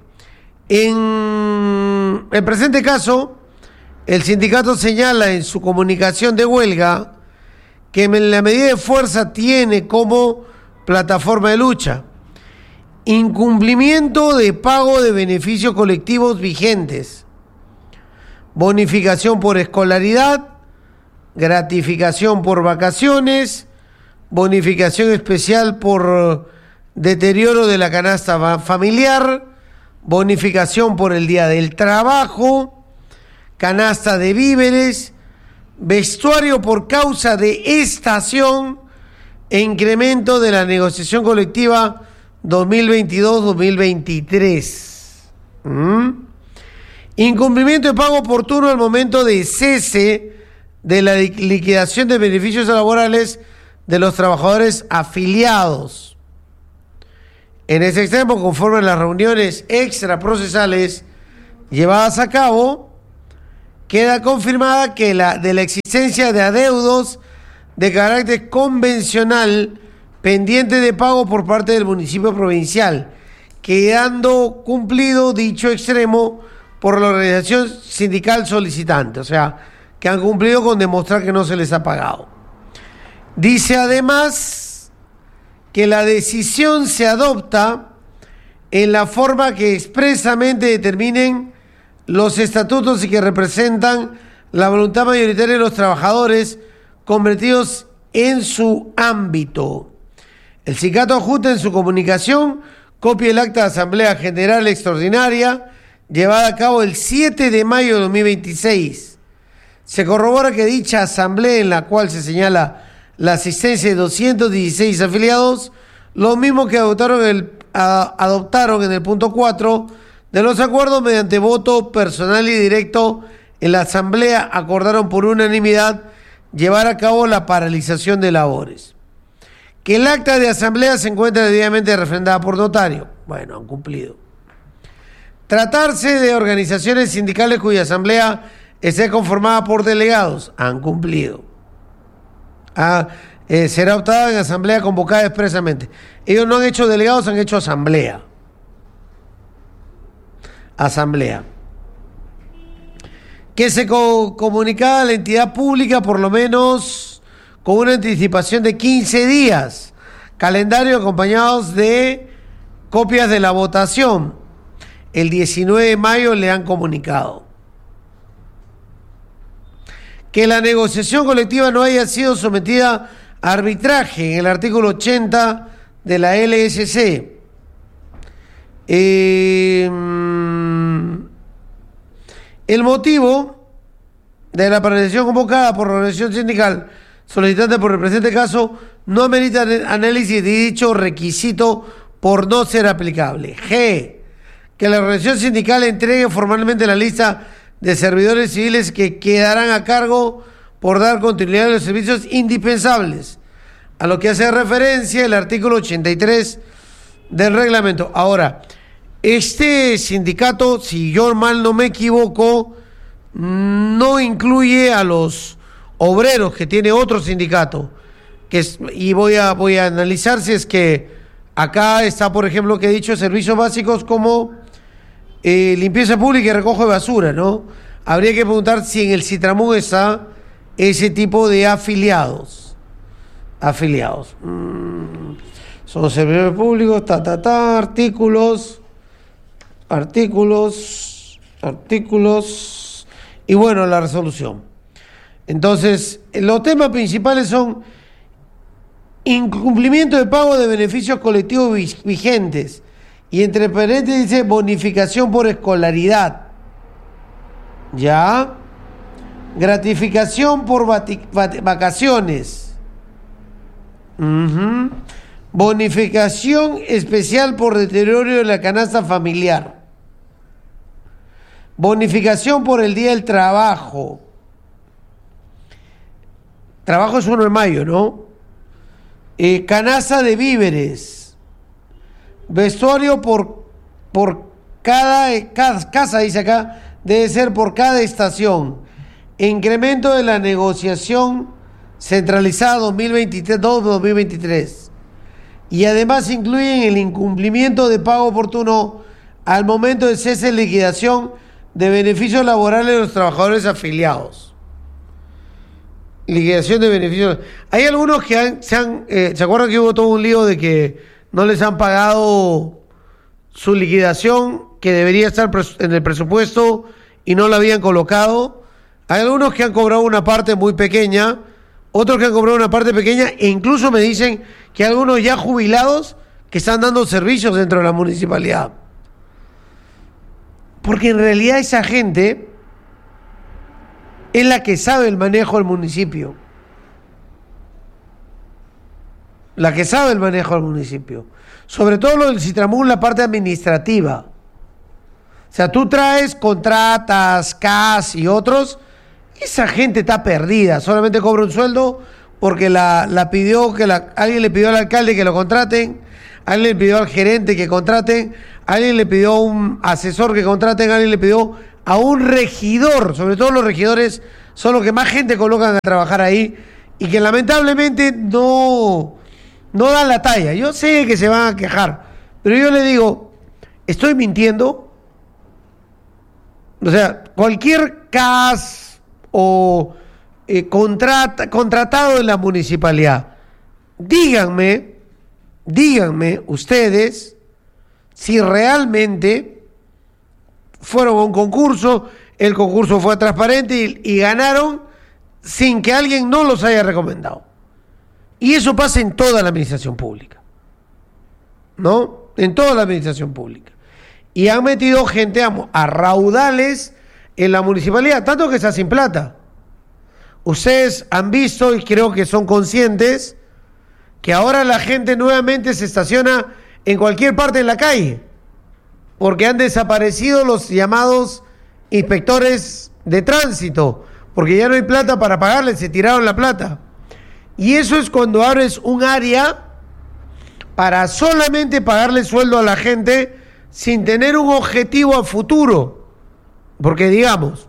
En el presente caso, el sindicato señala en su comunicación de huelga que la medida de fuerza tiene como plataforma de lucha incumplimiento de pago de beneficios colectivos vigentes, bonificación por escolaridad, gratificación por vacaciones, bonificación especial por deterioro de la canasta familiar, bonificación por el día del trabajo, canasta de víveres, vestuario por causa de estación e incremento de la negociación colectiva dos mil veintidós dos mil veintitrés. ¿Mm? Incumplimiento de pago oportuno al momento de cese de la liquidación de beneficios laborales de los trabajadores afiliados. En ese extremo, conforme a las reuniones extraprocesales llevadas a cabo, queda confirmada que la, de la existencia de adeudos de carácter convencional pendiente de pago por parte del municipio provincial, quedando cumplido dicho extremo por la organización sindical solicitante, o sea, que han cumplido con demostrar que no se les ha pagado. Dice además que la decisión se adopta en la forma que expresamente determinen los estatutos y que representan la voluntad mayoritaria de los trabajadores convertidos en su ámbito. El sindicato adjunta en su comunicación copia el acta de Asamblea General Extraordinaria llevada a cabo el siete de mayo de dos mil veintiséis. Se corrobora que dicha asamblea, en la cual se señala la asistencia de doscientos dieciséis afiliados, los mismos que adoptaron, el, a, adoptaron en el punto cuatro de los acuerdos mediante voto personal y directo en la asamblea, acordaron por unanimidad llevar a cabo la paralización de labores. Que el acta de asamblea se encuentra debidamente refrendada por notario. Bueno, han cumplido. Tratarse de organizaciones sindicales cuya asamblea esté conformada por delegados. Han cumplido. Ah, eh, será optada en asamblea convocada expresamente. Ellos no han hecho delegados, han hecho asamblea. Asamblea. Que se co- comunicaba a la entidad pública por lo menos con una anticipación de quince días. Calendario acompañados de copias de la votación. El diecinueve de mayo le han comunicado. Que la negociación colectiva no haya sido sometida a arbitraje en el artículo ochenta de la L S C. Eh, el motivo de la paralización convocada por la organización sindical solicitante por el presente caso no amerita análisis de dicho requisito por no ser aplicable. G. Que la organización sindical entregue formalmente la lista de servidores civiles que quedarán a cargo por dar continuidad a los servicios indispensables, a lo que hace referencia el artículo ochenta y tres del reglamento. Ahora, este sindicato, si yo mal no me equivoco, no incluye a los obreros que tiene otro sindicato, que es, y voy a, voy a analizar si es que acá está, por ejemplo, que he dicho servicios básicos como eh, limpieza pública y recojo de basura, ¿no? Habría que preguntar si en el Citramug está ese tipo de afiliados. Afiliados. Mm, son servidores públicos, ta, ta, ta, artículos, artículos, artículos, y bueno, la resolución. Entonces, los temas principales son incumplimiento de pago de beneficios colectivos vigentes, y entre paréntesis dice bonificación por escolaridad, ya, gratificación por vacaciones, uh-huh. Bonificación especial por deterioro de la canasta familiar, bonificación por el día del trabajo. Trabajo es uno de mayo, ¿no? Eh, canasta de víveres, vestuario por, por cada, cada casa, dice acá, debe ser por cada estación. Incremento de la negociación centralizada dos mil veintitrés dos mil veintitrés. Y además incluyen el incumplimiento de pago oportuno al momento de cese de liquidación de beneficios laborales de los trabajadores afiliados. Liquidación de beneficios. Hay algunos que han, se han, eh, ¿se acuerdan que hubo todo un lío de que no les han pagado su liquidación que debería estar en el presupuesto y no la habían colocado? Hay algunos que han cobrado una parte muy pequeña, otros que han cobrado una parte pequeña, e incluso me dicen que hay algunos ya jubilados que están dando servicios dentro de la municipalidad. Porque en realidad esa gente es la que sabe el manejo del municipio. La que sabe el manejo del municipio. Sobre todo lo del Citramug, la parte administrativa. O sea, tú traes, contratas, C A S y otros, esa gente está perdida, solamente cobra un sueldo porque la, la pidió que la, alguien le pidió al alcalde que lo contraten, alguien le pidió al gerente que contraten, alguien le pidió a un asesor que contraten, alguien le pidió a un regidor, sobre todo los regidores son los que más gente colocan a trabajar ahí y que lamentablemente no, no dan la talla. Yo sé que se van a quejar, pero yo le digo, ¿estoy mintiendo? O sea, cualquier C A S o eh, contrata, contratado en la municipalidad, díganme, díganme ustedes si realmente fueron a un concurso, el concurso fue transparente y, y ganaron sin que alguien no los haya recomendado. Y eso pasa en toda la administración pública, ¿no? En toda la administración pública. Y han metido gente a, a raudales en la municipalidad, tanto que está sin plata. Ustedes han visto y creo que son conscientes que ahora la gente nuevamente se estaciona en cualquier parte de la calle, porque han desaparecido los llamados inspectores de tránsito, porque ya no hay plata para pagarles, se tiraron la plata. Y eso es cuando abres un área para solamente pagarle sueldo a la gente sin tener un objetivo a futuro. Porque digamos,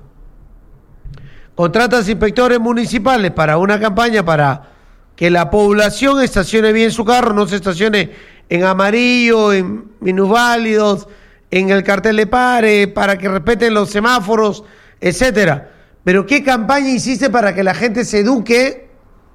contratas inspectores municipales para una campaña para que la población estacione bien su carro, no se estacione en amarillo, en minusválidos, en el cartel de pare, para que respeten los semáforos, etcétera. Pero ¿qué campaña hiciste para que la gente se eduque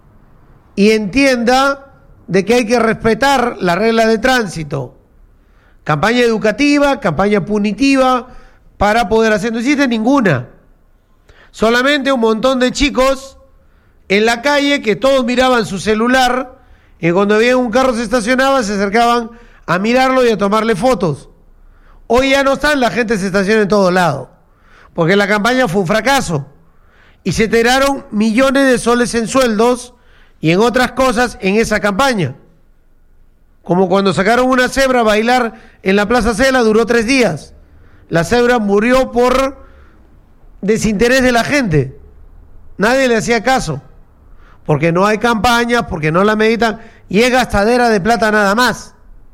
y entienda de que hay que respetar la regla de tránsito? Campaña educativa, campaña punitiva, para poder hacer. No hiciste ninguna. Solamente un montón de chicos en la calle que todos miraban su celular y cuando veían un carro se estacionaba, se acercaban a mirarlo y a tomarle fotos. Hoy ya no están, la gente se estaciona en todo lado, porque la campaña fue un fracaso y se tiraron millones de soles en sueldos y en otras cosas en esa campaña. Como cuando sacaron una cebra a bailar en la Plaza Cela, duró tres días. La cebra murió por desinterés de la gente. Nadie le hacía caso, porque no hay campaña, porque no la meditan, y es gastadera de plata nada más,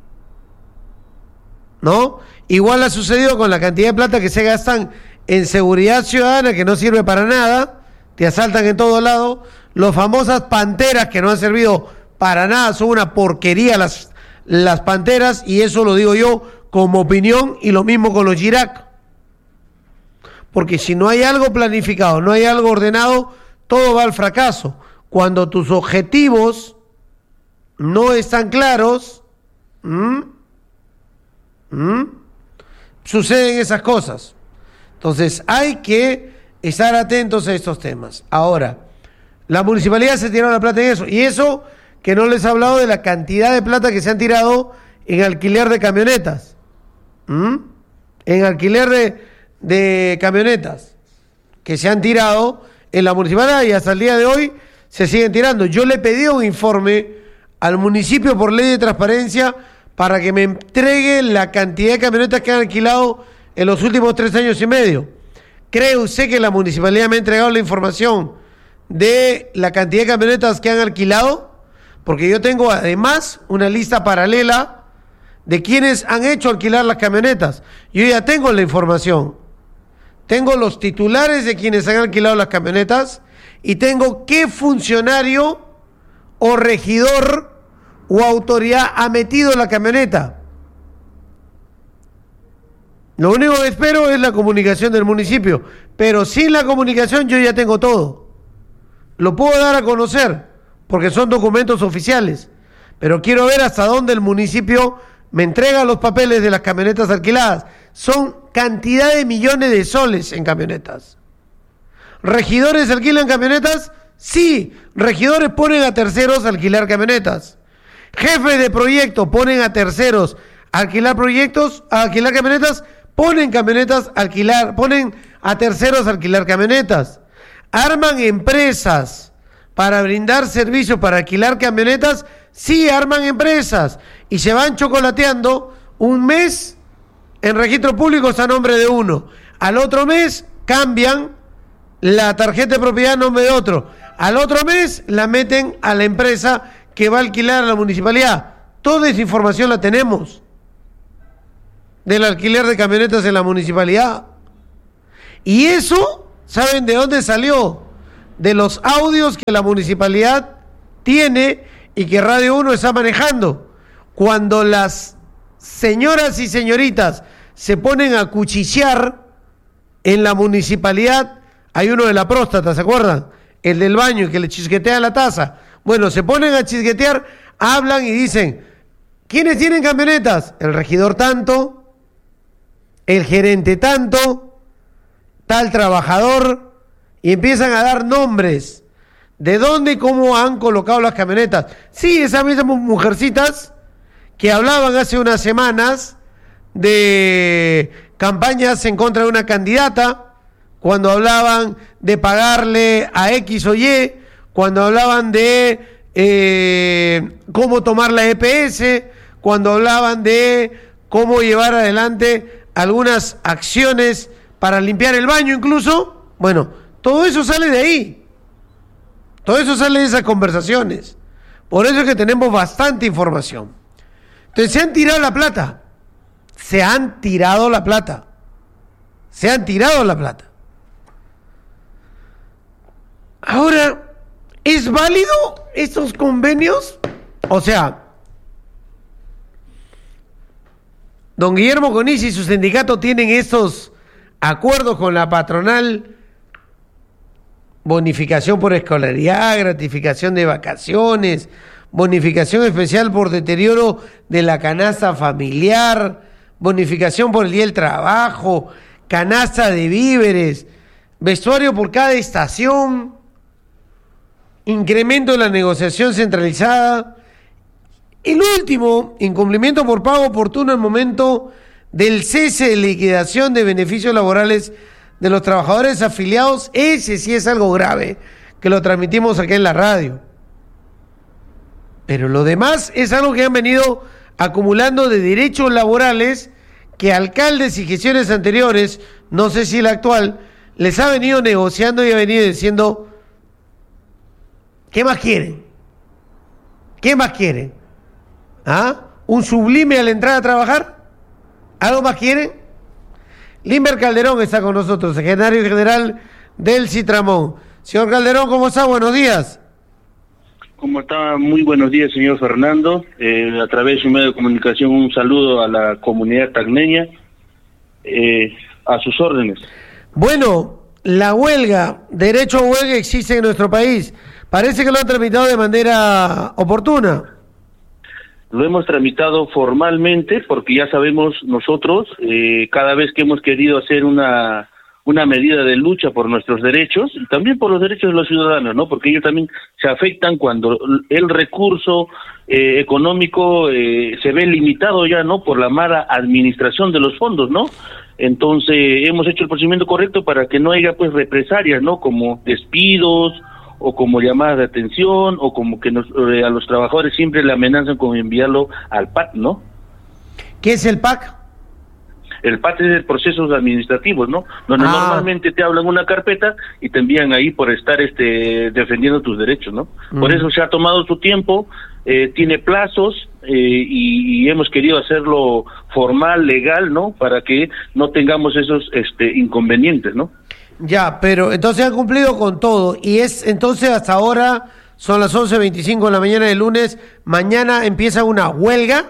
¿no? Igual ha sucedido con la cantidad de plata que se gastan en seguridad ciudadana, que no sirve para nada, te asaltan en todo lado, las famosas panteras que no han servido para nada, son una porquería las, las panteras, y eso lo digo yo como opinión, y lo mismo con los Girac. Porque si no hay algo planificado, no hay algo ordenado, todo va al fracaso. Cuando tus objetivos no están claros, ¿m? ¿m? suceden esas cosas. Entonces hay que estar atentos a estos temas. Ahora, la municipalidad se tiró la plata en eso. Y eso que no les he hablado de la cantidad de plata que se han tirado en alquiler de camionetas. ¿m? En alquiler de, de camionetas que se han tirado en la municipalidad y hasta el día de hoy se siguen tirando. Yo le pedí un informe al municipio por ley de transparencia para que me entregue la cantidad de camionetas que han alquilado en los últimos tres años y medio. ¿Cree usted que la municipalidad me ha entregado la información de la cantidad de camionetas que han alquilado? Porque yo tengo además una lista paralela de quienes han hecho alquilar las camionetas. Yo ya tengo la información. Tengo los titulares de quienes han alquilado las camionetas y tengo qué funcionario o regidor o autoridad ha metido la camioneta. Lo único que espero es la comunicación del municipio, pero sin la comunicación yo ya tengo todo. Lo puedo dar a conocer porque son documentos oficiales, pero quiero ver hasta dónde el municipio me entrega los papeles de las camionetas alquiladas. Son cantidad de millones de soles en camionetas. ¿Regidores alquilan camionetas? Sí, regidores ponen a terceros a alquilar camionetas. Jefes de proyecto ponen a terceros a alquilar proyectos, a alquilar camionetas, ponen camionetas a alquilar, ponen a terceros a alquilar camionetas. Arman empresas para brindar servicios para alquilar camionetas, sí, arman empresas y se van chocolateando. Un mes en registro público está a nombre de uno, al otro mes cambian la tarjeta de propiedad a nombre de otro. Al otro mes la meten a la empresa que va a alquilar a la municipalidad. Toda esa información la tenemos del alquiler de camionetas en la municipalidad. Y eso, ¿saben de dónde salió? De los audios que la municipalidad tiene y que Radio uno está manejando. Cuando las señoras y señoritas se ponen a cuchichear en la municipalidad, hay uno de la próstata, ¿se acuerdan? El del baño, que le chisquetea la taza. Bueno, se ponen a chisquetear, hablan y dicen, ¿quiénes tienen camionetas? El regidor tanto, el gerente tanto, tal trabajador, y empiezan a dar nombres de dónde y cómo han colocado las camionetas. Sí, esas mismas mujercitas que hablaban hace unas semanas de campañas en contra de una candidata, cuando hablaban de pagarle a X o Y, cuando hablaban de eh, cómo tomar la E P S, cuando hablaban de cómo llevar adelante algunas acciones para limpiar el baño incluso. Bueno, todo eso sale de ahí. Todo eso sale de esas conversaciones. Por eso es que tenemos bastante información. Entonces se han tirado la plata. Se han tirado la plata. Se han tirado la plata. Ahora, ¿es válido estos convenios? O sea, don Guillermo Conís y su sindicato tienen estos acuerdos con la patronal, bonificación por escolaridad, gratificación de vacaciones, bonificación especial por deterioro de la canasta familiar, bonificación por el día del trabajo, canasta de víveres, vestuario por cada estación, incremento de la negociación centralizada. El último, incumplimiento por pago oportuno en el momento del cese de liquidación de beneficios laborales de los trabajadores afiliados. Ese sí es algo grave, que lo transmitimos aquí en la radio. Pero lo demás es algo que han venido acumulando de derechos laborales que alcaldes y gestiones anteriores, no sé si la actual, les ha venido negociando y ha venido diciendo, ¿qué más quieren? ¿Qué más quieren? ¿Ah? ¿Un sublime a la entrada a trabajar? ¿Algo más quieren? Limber Calderón está con nosotros, secretario general del Citramón. Señor Calderón, ¿cómo está? Buenos días. ¿Cómo está? Muy buenos días, señor Fernando. Eh, a través de un medio de comunicación, un saludo a la comunidad tacneña. Eh, a sus órdenes. Bueno, la huelga, derecho a huelga existe en nuestro país. Parece que lo han tramitado de manera oportuna. Lo hemos tramitado formalmente porque ya sabemos nosotros, eh, cada vez que hemos querido hacer una una medida de lucha por nuestros derechos y también por los derechos de los ciudadanos, ¿no? Porque ellos también se afectan cuando el recurso eh, económico eh, se ve limitado ya, ¿no? Por la mala administración de los fondos, ¿no? Entonces hemos hecho el procedimiento correcto para que no haya pues represalias, ¿no? Como despidos o como llamadas de atención o como que nos, eh, a los trabajadores siempre le amenazan con enviarlo al P A C, ¿no? ¿Qué es el P A C? El P A C es el procesos administrativos, ¿no? Donde ah. normalmente te hablan una carpeta y te envían ahí por estar este defendiendo tus derechos, ¿no? Mm. Por eso se ha tomado su tiempo, eh, tiene plazos eh, y, y hemos querido hacerlo formal, legal, ¿no? Para que no tengamos esos este inconvenientes, ¿no? Ya, pero entonces han cumplido con todo y es entonces hasta ahora son las once veinticinco de la mañana del lunes, mañana empieza una huelga.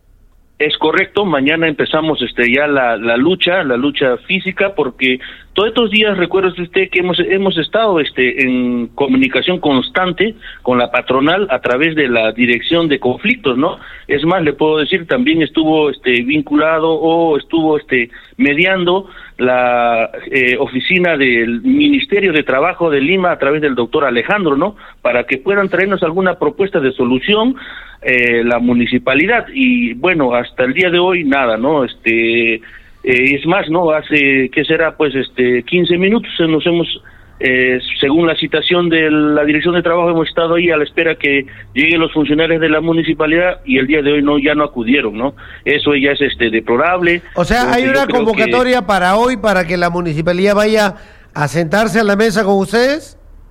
Es correcto, mañana empezamos este ya la, la lucha, la lucha física, porque todos estos días, recuerde usted que hemos hemos estado este en comunicación constante con la patronal a través de la dirección de conflictos, ¿no? Es más, le puedo decir, también estuvo este vinculado o estuvo este mediando la eh, oficina del Ministerio de Trabajo de Lima a través del doctor Alejandro, ¿no? Para que puedan traernos alguna propuesta de solución eh, la municipalidad. Y bueno, hasta el día de hoy nada, ¿no? Este eh, es más, ¿no? Hace, ¿qué será? Pues este quince minutos nos hemos, eh, según la citación de la Dirección de Trabajo, hemos estado ahí a la espera que lleguen los funcionarios de la municipalidad y el día de hoy no ya no acudieron, ¿no? Eso ya es este deplorable. O sea, hay una convocatoria que... para hoy para que la municipalidad vaya a sentarse a la mesa con ustedes?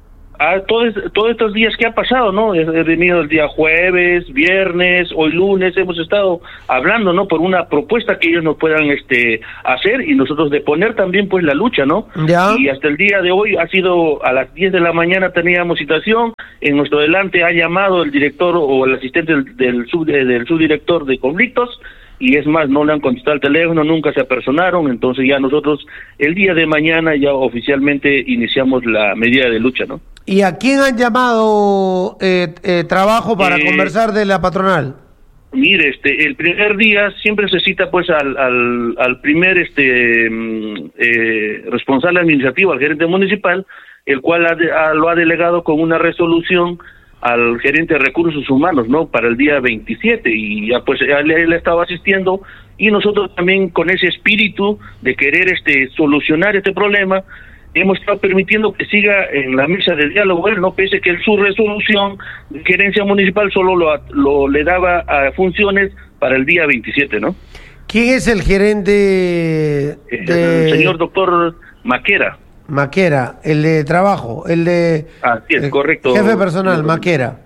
A todos, todos estos días que ha pasado, ¿no? He, he venido el día jueves, viernes, hoy lunes, hemos estado hablando, ¿no? Por una propuesta que ellos nos puedan este hacer y nosotros de poner también pues la lucha, ¿no? Ya. Y hasta el día de hoy ha sido a las diez de la mañana teníamos citación, en nuestro delante ha llamado el director o el asistente del, del, sub, del subdirector de conflictos, y es más, no le han contestado el teléfono, nunca se apersonaron, entonces ya nosotros el día de mañana ya oficialmente iniciamos la medida de lucha, ¿no? ¿Y a quién han llamado eh, eh, trabajo para Eh, conversar de la patronal? Mire, este, el primer día siempre se cita pues al, al, al primer este mm, eh, responsable administrativo, al gerente municipal, el cual ha de- ha- lo ha delegado con una resolución al gerente de recursos humanos, ¿no? Para el día veintisiete, y ya pues él, él estaba asistiendo, y nosotros también con ese espíritu de querer este solucionar este problema hemos estado permitiendo que siga en la mesa de diálogo él, no, pese que su resolución de gerencia municipal solo lo, lo le daba a funciones para el día veintisiete, ¿no? ¿Quién es el gerente El de señor doctor Maquera. Maquera, el de trabajo, el de Así es, el correcto. jefe personal, Maquera?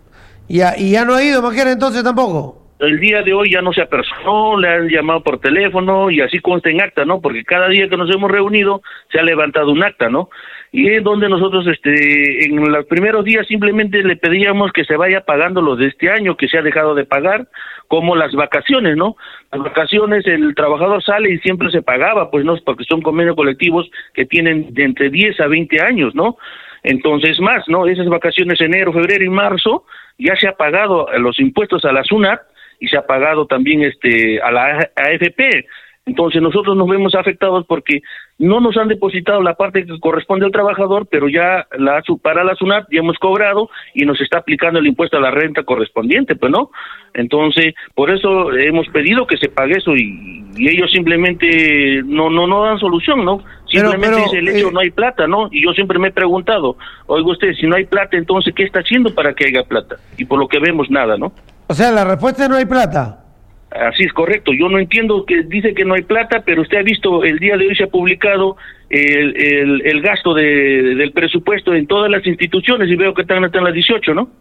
Ya, ¿y ya no ha ido Maquera entonces tampoco? El día de hoy ya no se apersonó, le han llamado por teléfono y así consta en acta, ¿no? Porque cada día que nos hemos reunido se ha levantado un acta, ¿no? Y es donde nosotros, este, en los primeros días simplemente le pedíamos que se vaya pagando los de este año, que se ha dejado de pagar, como las vacaciones, ¿no? Las vacaciones el trabajador sale y siempre se pagaba, pues no, porque son convenios colectivos que tienen de entre diez a veinte años, ¿no? Entonces más, ¿no? Esas vacaciones enero, febrero y marzo ya se ha pagado los impuestos a la SUNAT y se ha pagado también este a la A F P. Entonces nosotros nos vemos afectados porque no nos han depositado la parte que corresponde al trabajador, pero ya la para la SUNAT ya hemos cobrado y nos está aplicando el impuesto a la renta correspondiente, pues no. Entonces, por eso hemos pedido que se pague eso y, y ellos simplemente no no no dan solución, ¿no? Simplemente pero, dice el hecho, eh, no hay plata, ¿no? Y yo siempre me he preguntado, oiga usted, si no hay plata, entonces ¿qué está haciendo para que haya plata? Y por lo que vemos, nada, ¿no? O sea, la respuesta es no hay plata. Así es, correcto. Yo no entiendo que dice que no hay plata, pero usted ha visto, el día de hoy se ha publicado el, el, el gasto de, del presupuesto en todas las instituciones y veo que están hasta en las dieciocho, ¿no?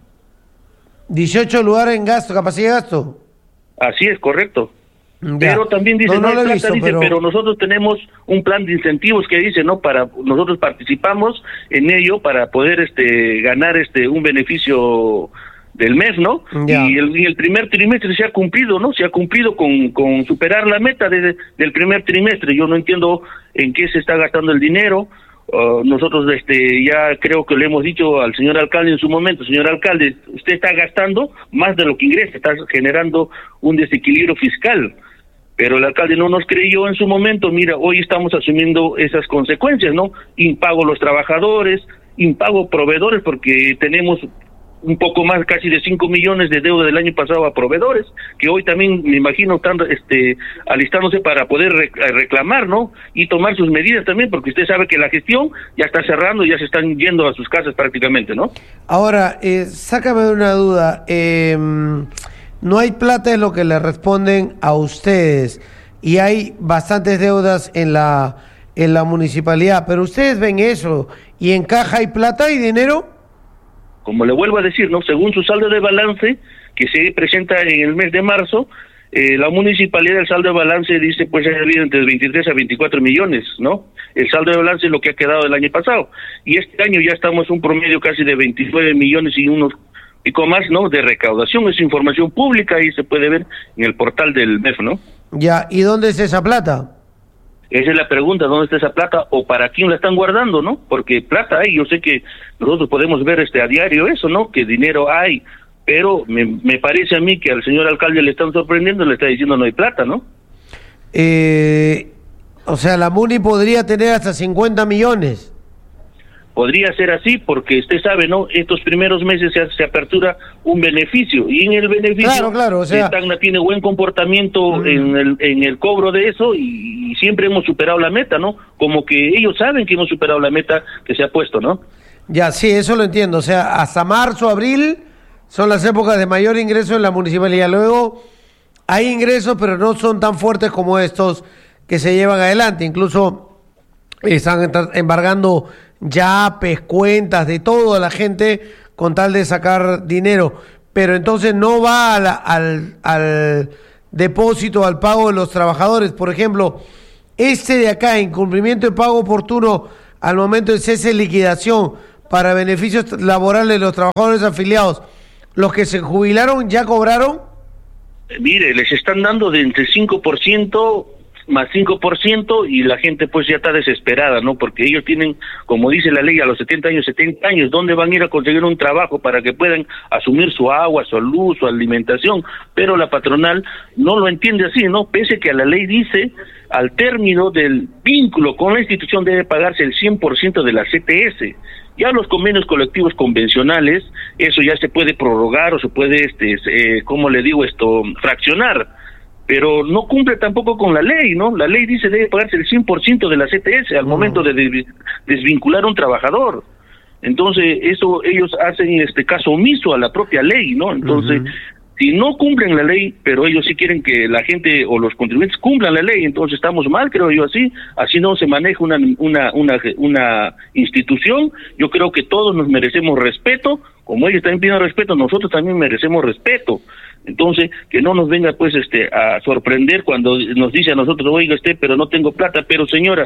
dieciocho lugares en gasto, capacidad de gasto. Así es, correcto. Ya. Pero también dice, No, no, no lo hay he plata, visto, dice, pero- pero... nosotros tenemos un plan de incentivos que dice, ¿no? Para nosotros participamos en ello para poder este ganar este un beneficio del mes, ¿no? Ya. Y el, y el primer trimestre se ha cumplido, ¿no? Se ha cumplido con, con superar la meta de, del primer trimestre. Yo no entiendo en qué se está gastando el dinero. Uh, nosotros este ya creo que le hemos dicho al señor alcalde en su momento, señor alcalde, usted está gastando más de lo que ingresa, está generando un desequilibrio fiscal. Pero el alcalde no nos creyó en su momento. Mira, hoy estamos asumiendo esas consecuencias, ¿no? Impago a los trabajadores, impago a proveedores, porque tenemos un poco más, casi de cinco millones de deuda del año pasado a proveedores, que hoy también me imagino están este, alistándose para poder rec- reclamar, ¿no? Y tomar sus medidas también, porque usted sabe que la gestión ya está cerrando, ya se están yendo a sus casas prácticamente, ¿no? Ahora, eh, sácame de una duda. Eh, no hay plata, es lo que le responden a ustedes, y hay bastantes deudas en la en la municipalidad, pero ustedes ven eso y en caja hay plata y dinero. Como le vuelvo a decir, ¿no? Según su saldo de balance que se presenta en el mes de marzo, eh, la municipalidad, el saldo de balance dice pues ha habido entre veintitrés a veinticuatro millones, ¿no? El saldo de balance es lo que ha quedado del año pasado, y este año ya estamos un promedio casi de veintinueve millones y unos pico más, ¿no? De recaudación. Es información pública y se puede ver en el portal del M E F, ¿no? Ya, ¿y dónde es esa plata? Esa es la pregunta, ¿dónde está esa plata o para quién la están guardando, no? Porque plata hay, yo sé que nosotros podemos ver este a diario eso, ¿no? Que dinero hay, pero me, me parece a mí que al señor alcalde le están sorprendiendo, le está diciendo no hay plata, ¿no? Eh, o sea, la MUNI podría tener hasta cincuenta millones. Podría ser así porque usted sabe, ¿no? Estos primeros meses se, se apertura un beneficio y en el beneficio Claro, claro, o sea- eh, Tacna tiene buen comportamiento Mm. en el en el cobro de eso y, y siempre hemos superado la meta, ¿no? Como que ellos saben que hemos superado la meta que se ha puesto, ¿no? Ya, sí, eso lo entiendo. O sea, hasta marzo, abril son las épocas de mayor ingreso en la municipalidad. Luego hay ingresos, pero no son tan fuertes como estos que se llevan adelante. Incluso están embargando yapes, cuentas de toda la gente con tal de sacar dinero, pero entonces no va a la, al, al depósito, al pago de los trabajadores. Por ejemplo, este de acá, incumplimiento de pago oportuno al momento de cese de liquidación para beneficios laborales de los trabajadores afiliados, ¿los que se jubilaron ya cobraron? Mire, les están dando de entre cinco por ciento más cinco por ciento y la gente pues ya está desesperada, ¿no? Porque ellos tienen, como dice la ley, a los setenta años, setenta años, ¿dónde van a ir a conseguir un trabajo para que puedan asumir su agua, su luz, su alimentación? Pero la patronal no lo entiende así, ¿no? Pese que a la ley dice, al término del vínculo con la institución debe pagarse el cien por ciento de la C T S. Ya los convenios colectivos convencionales, eso ya se puede prorrogar o se puede, este, eh, ¿cómo le digo esto?, fraccionar. Pero no cumple tampoco con la ley, ¿no? La ley dice debe pagarse el cien por ciento de la C T S al uh-huh. momento de desvincular a un trabajador. Entonces, eso ellos hacen este caso omiso a la propia ley, ¿no? Entonces, uh-huh. si no cumplen la ley, pero ellos sí quieren que la gente o los contribuyentes cumplan la ley, entonces estamos mal, creo yo, así. Así no se maneja una, una, una, una institución. Yo creo que todos nos merecemos respeto. Como ellos también piden respeto, nosotros también merecemos respeto. Entonces, que no nos venga pues este a sorprender cuando nos dice a nosotros, oiga usted, pero no tengo plata. Pero señora,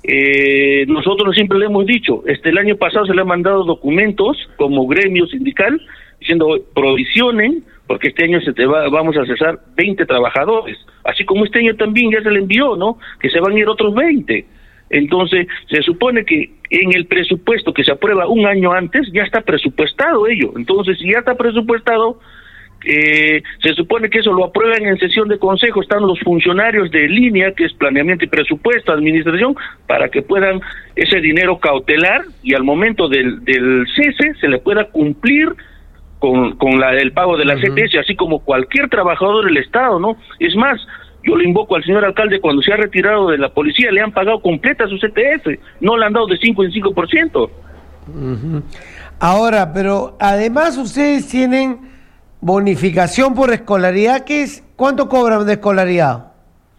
eh, nosotros siempre le hemos dicho, este el año pasado se le han mandado documentos como gremio sindical, diciendo provisionen, porque este año se te va, vamos a cesar veinte trabajadores, así como este año también ya se le envió, ¿no? Que se van a ir otros veinte. Entonces, se supone que en el presupuesto que se aprueba un año antes, ya está presupuestado ello. Entonces, si ya está presupuestado, Eh, se supone que eso lo aprueban en sesión de consejo, están los funcionarios de línea, que es planeamiento y presupuesto, administración, para que puedan ese dinero cautelar y al momento del, del cese se le pueda cumplir con, con la, el pago de la uh-huh. C T S, así como cualquier trabajador del Estado, ¿no? Es más, yo le invoco al señor alcalde, cuando se ha retirado de la policía, le han pagado completa su C T S, no le han dado de cinco en cinco por ciento. Uh-huh. Ahora, pero además ustedes tienen bonificación por escolaridad, ¿qué es? ¿Cuánto cobran de escolaridad?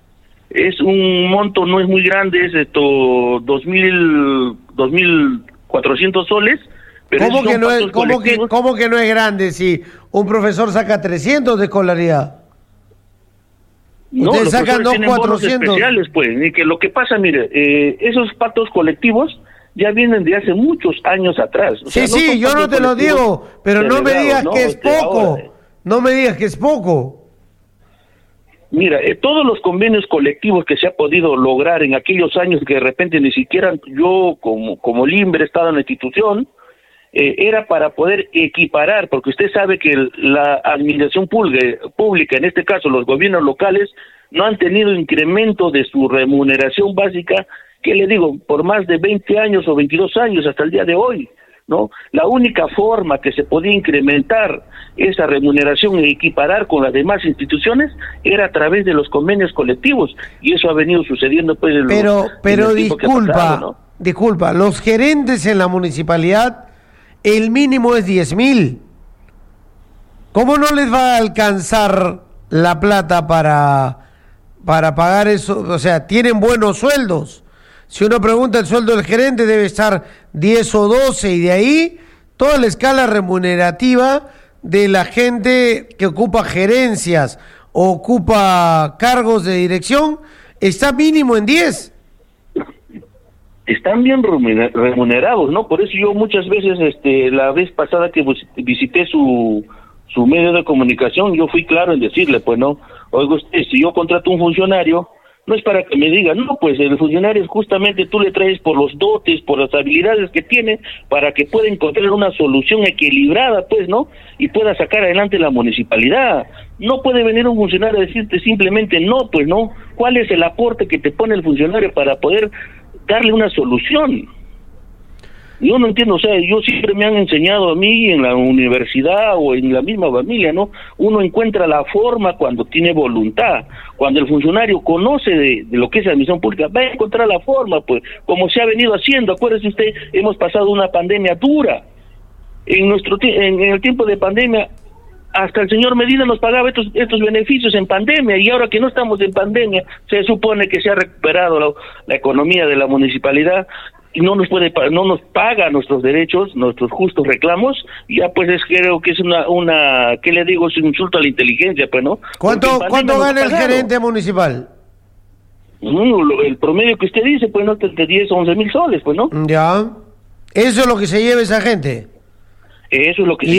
Es un monto, no es muy grande, es esto dos mil, dos mil cuatrocientos soles. Pero ¿Cómo que no es, cómo que, cómo que no es grande si un profesor saca trescientos de escolaridad? No, ustedes los sacan dos cuatrocientos especiales, pues, y que lo que pasa, mire, eh, esos pactos colectivos ya vienen de hace muchos años atrás. O sí, sea, sí, no yo no te lo digo, pero no me digas no, que es poco, ahora, eh. no me digas que es poco. Mira, eh, todos los convenios colectivos que se ha podido lograr en aquellos años que de repente ni siquiera yo como, como Limber he estado en la institución, eh, era para poder equiparar, porque usted sabe que el, la administración pública, en este caso los gobiernos locales, no han tenido incremento de su remuneración básica, ¿qué le digo?, por más de veinte años o veintidós años hasta el día de hoy, ¿no? La única forma que se podía incrementar esa remuneración y equiparar con las demás instituciones era a través de los convenios colectivos, y eso ha venido sucediendo pues en pero los, pero en disculpa pasado, ¿no? disculpa los gerentes en la municipalidad, el mínimo es diez mil. ¿Cómo no les va a alcanzar la plata para para pagar eso? O sea, tienen buenos sueldos. Si uno pregunta, el sueldo del gerente debe estar diez o doce, y de ahí toda la escala remunerativa de la gente que ocupa gerencias o ocupa cargos de dirección está mínimo en diez. Están bien remunerados, ¿no? Por eso yo muchas veces, este, la vez pasada que visité su su medio de comunicación, yo fui claro en decirle, pues no, oiga usted, si yo contrato un funcionario, no es para que me diga, no, pues el funcionario justamente tú le traes por los dotes, por las habilidades que tiene, para que pueda encontrar una solución equilibrada, pues, ¿no? Y pueda sacar adelante la municipalidad. No puede venir un funcionario a decirte simplemente no, pues, ¿no? ¿Cuál es el aporte que te pone el funcionario para poder darle una solución? Yo no entiendo, o sea, yo siempre me han enseñado a mí en la universidad o en la misma familia, ¿no? Uno encuentra la forma cuando tiene voluntad. Cuando el funcionario conoce de, de lo que es la administración pública, va a encontrar la forma, pues, como se ha venido haciendo. Acuérdese usted, hemos pasado una pandemia dura. En nuestro en, en el tiempo de pandemia, hasta el señor Medina nos pagaba estos estos beneficios en pandemia, y ahora que no estamos en pandemia, se supone que se ha recuperado la, la economía de la municipalidad y no nos puede no nos paga nuestros derechos, nuestros justos reclamos. Ya pues es, creo que es una una ¿qué le digo? Es un insulto a la inteligencia, pues, ¿no? ¿Cuánto cuánto gana el gerente municipal? Mm, el promedio que usted dice, pues, no, de diez o once mil soles, pues, ¿no? Ya. Eso es lo que se lleva esa gente. Eso es lo que y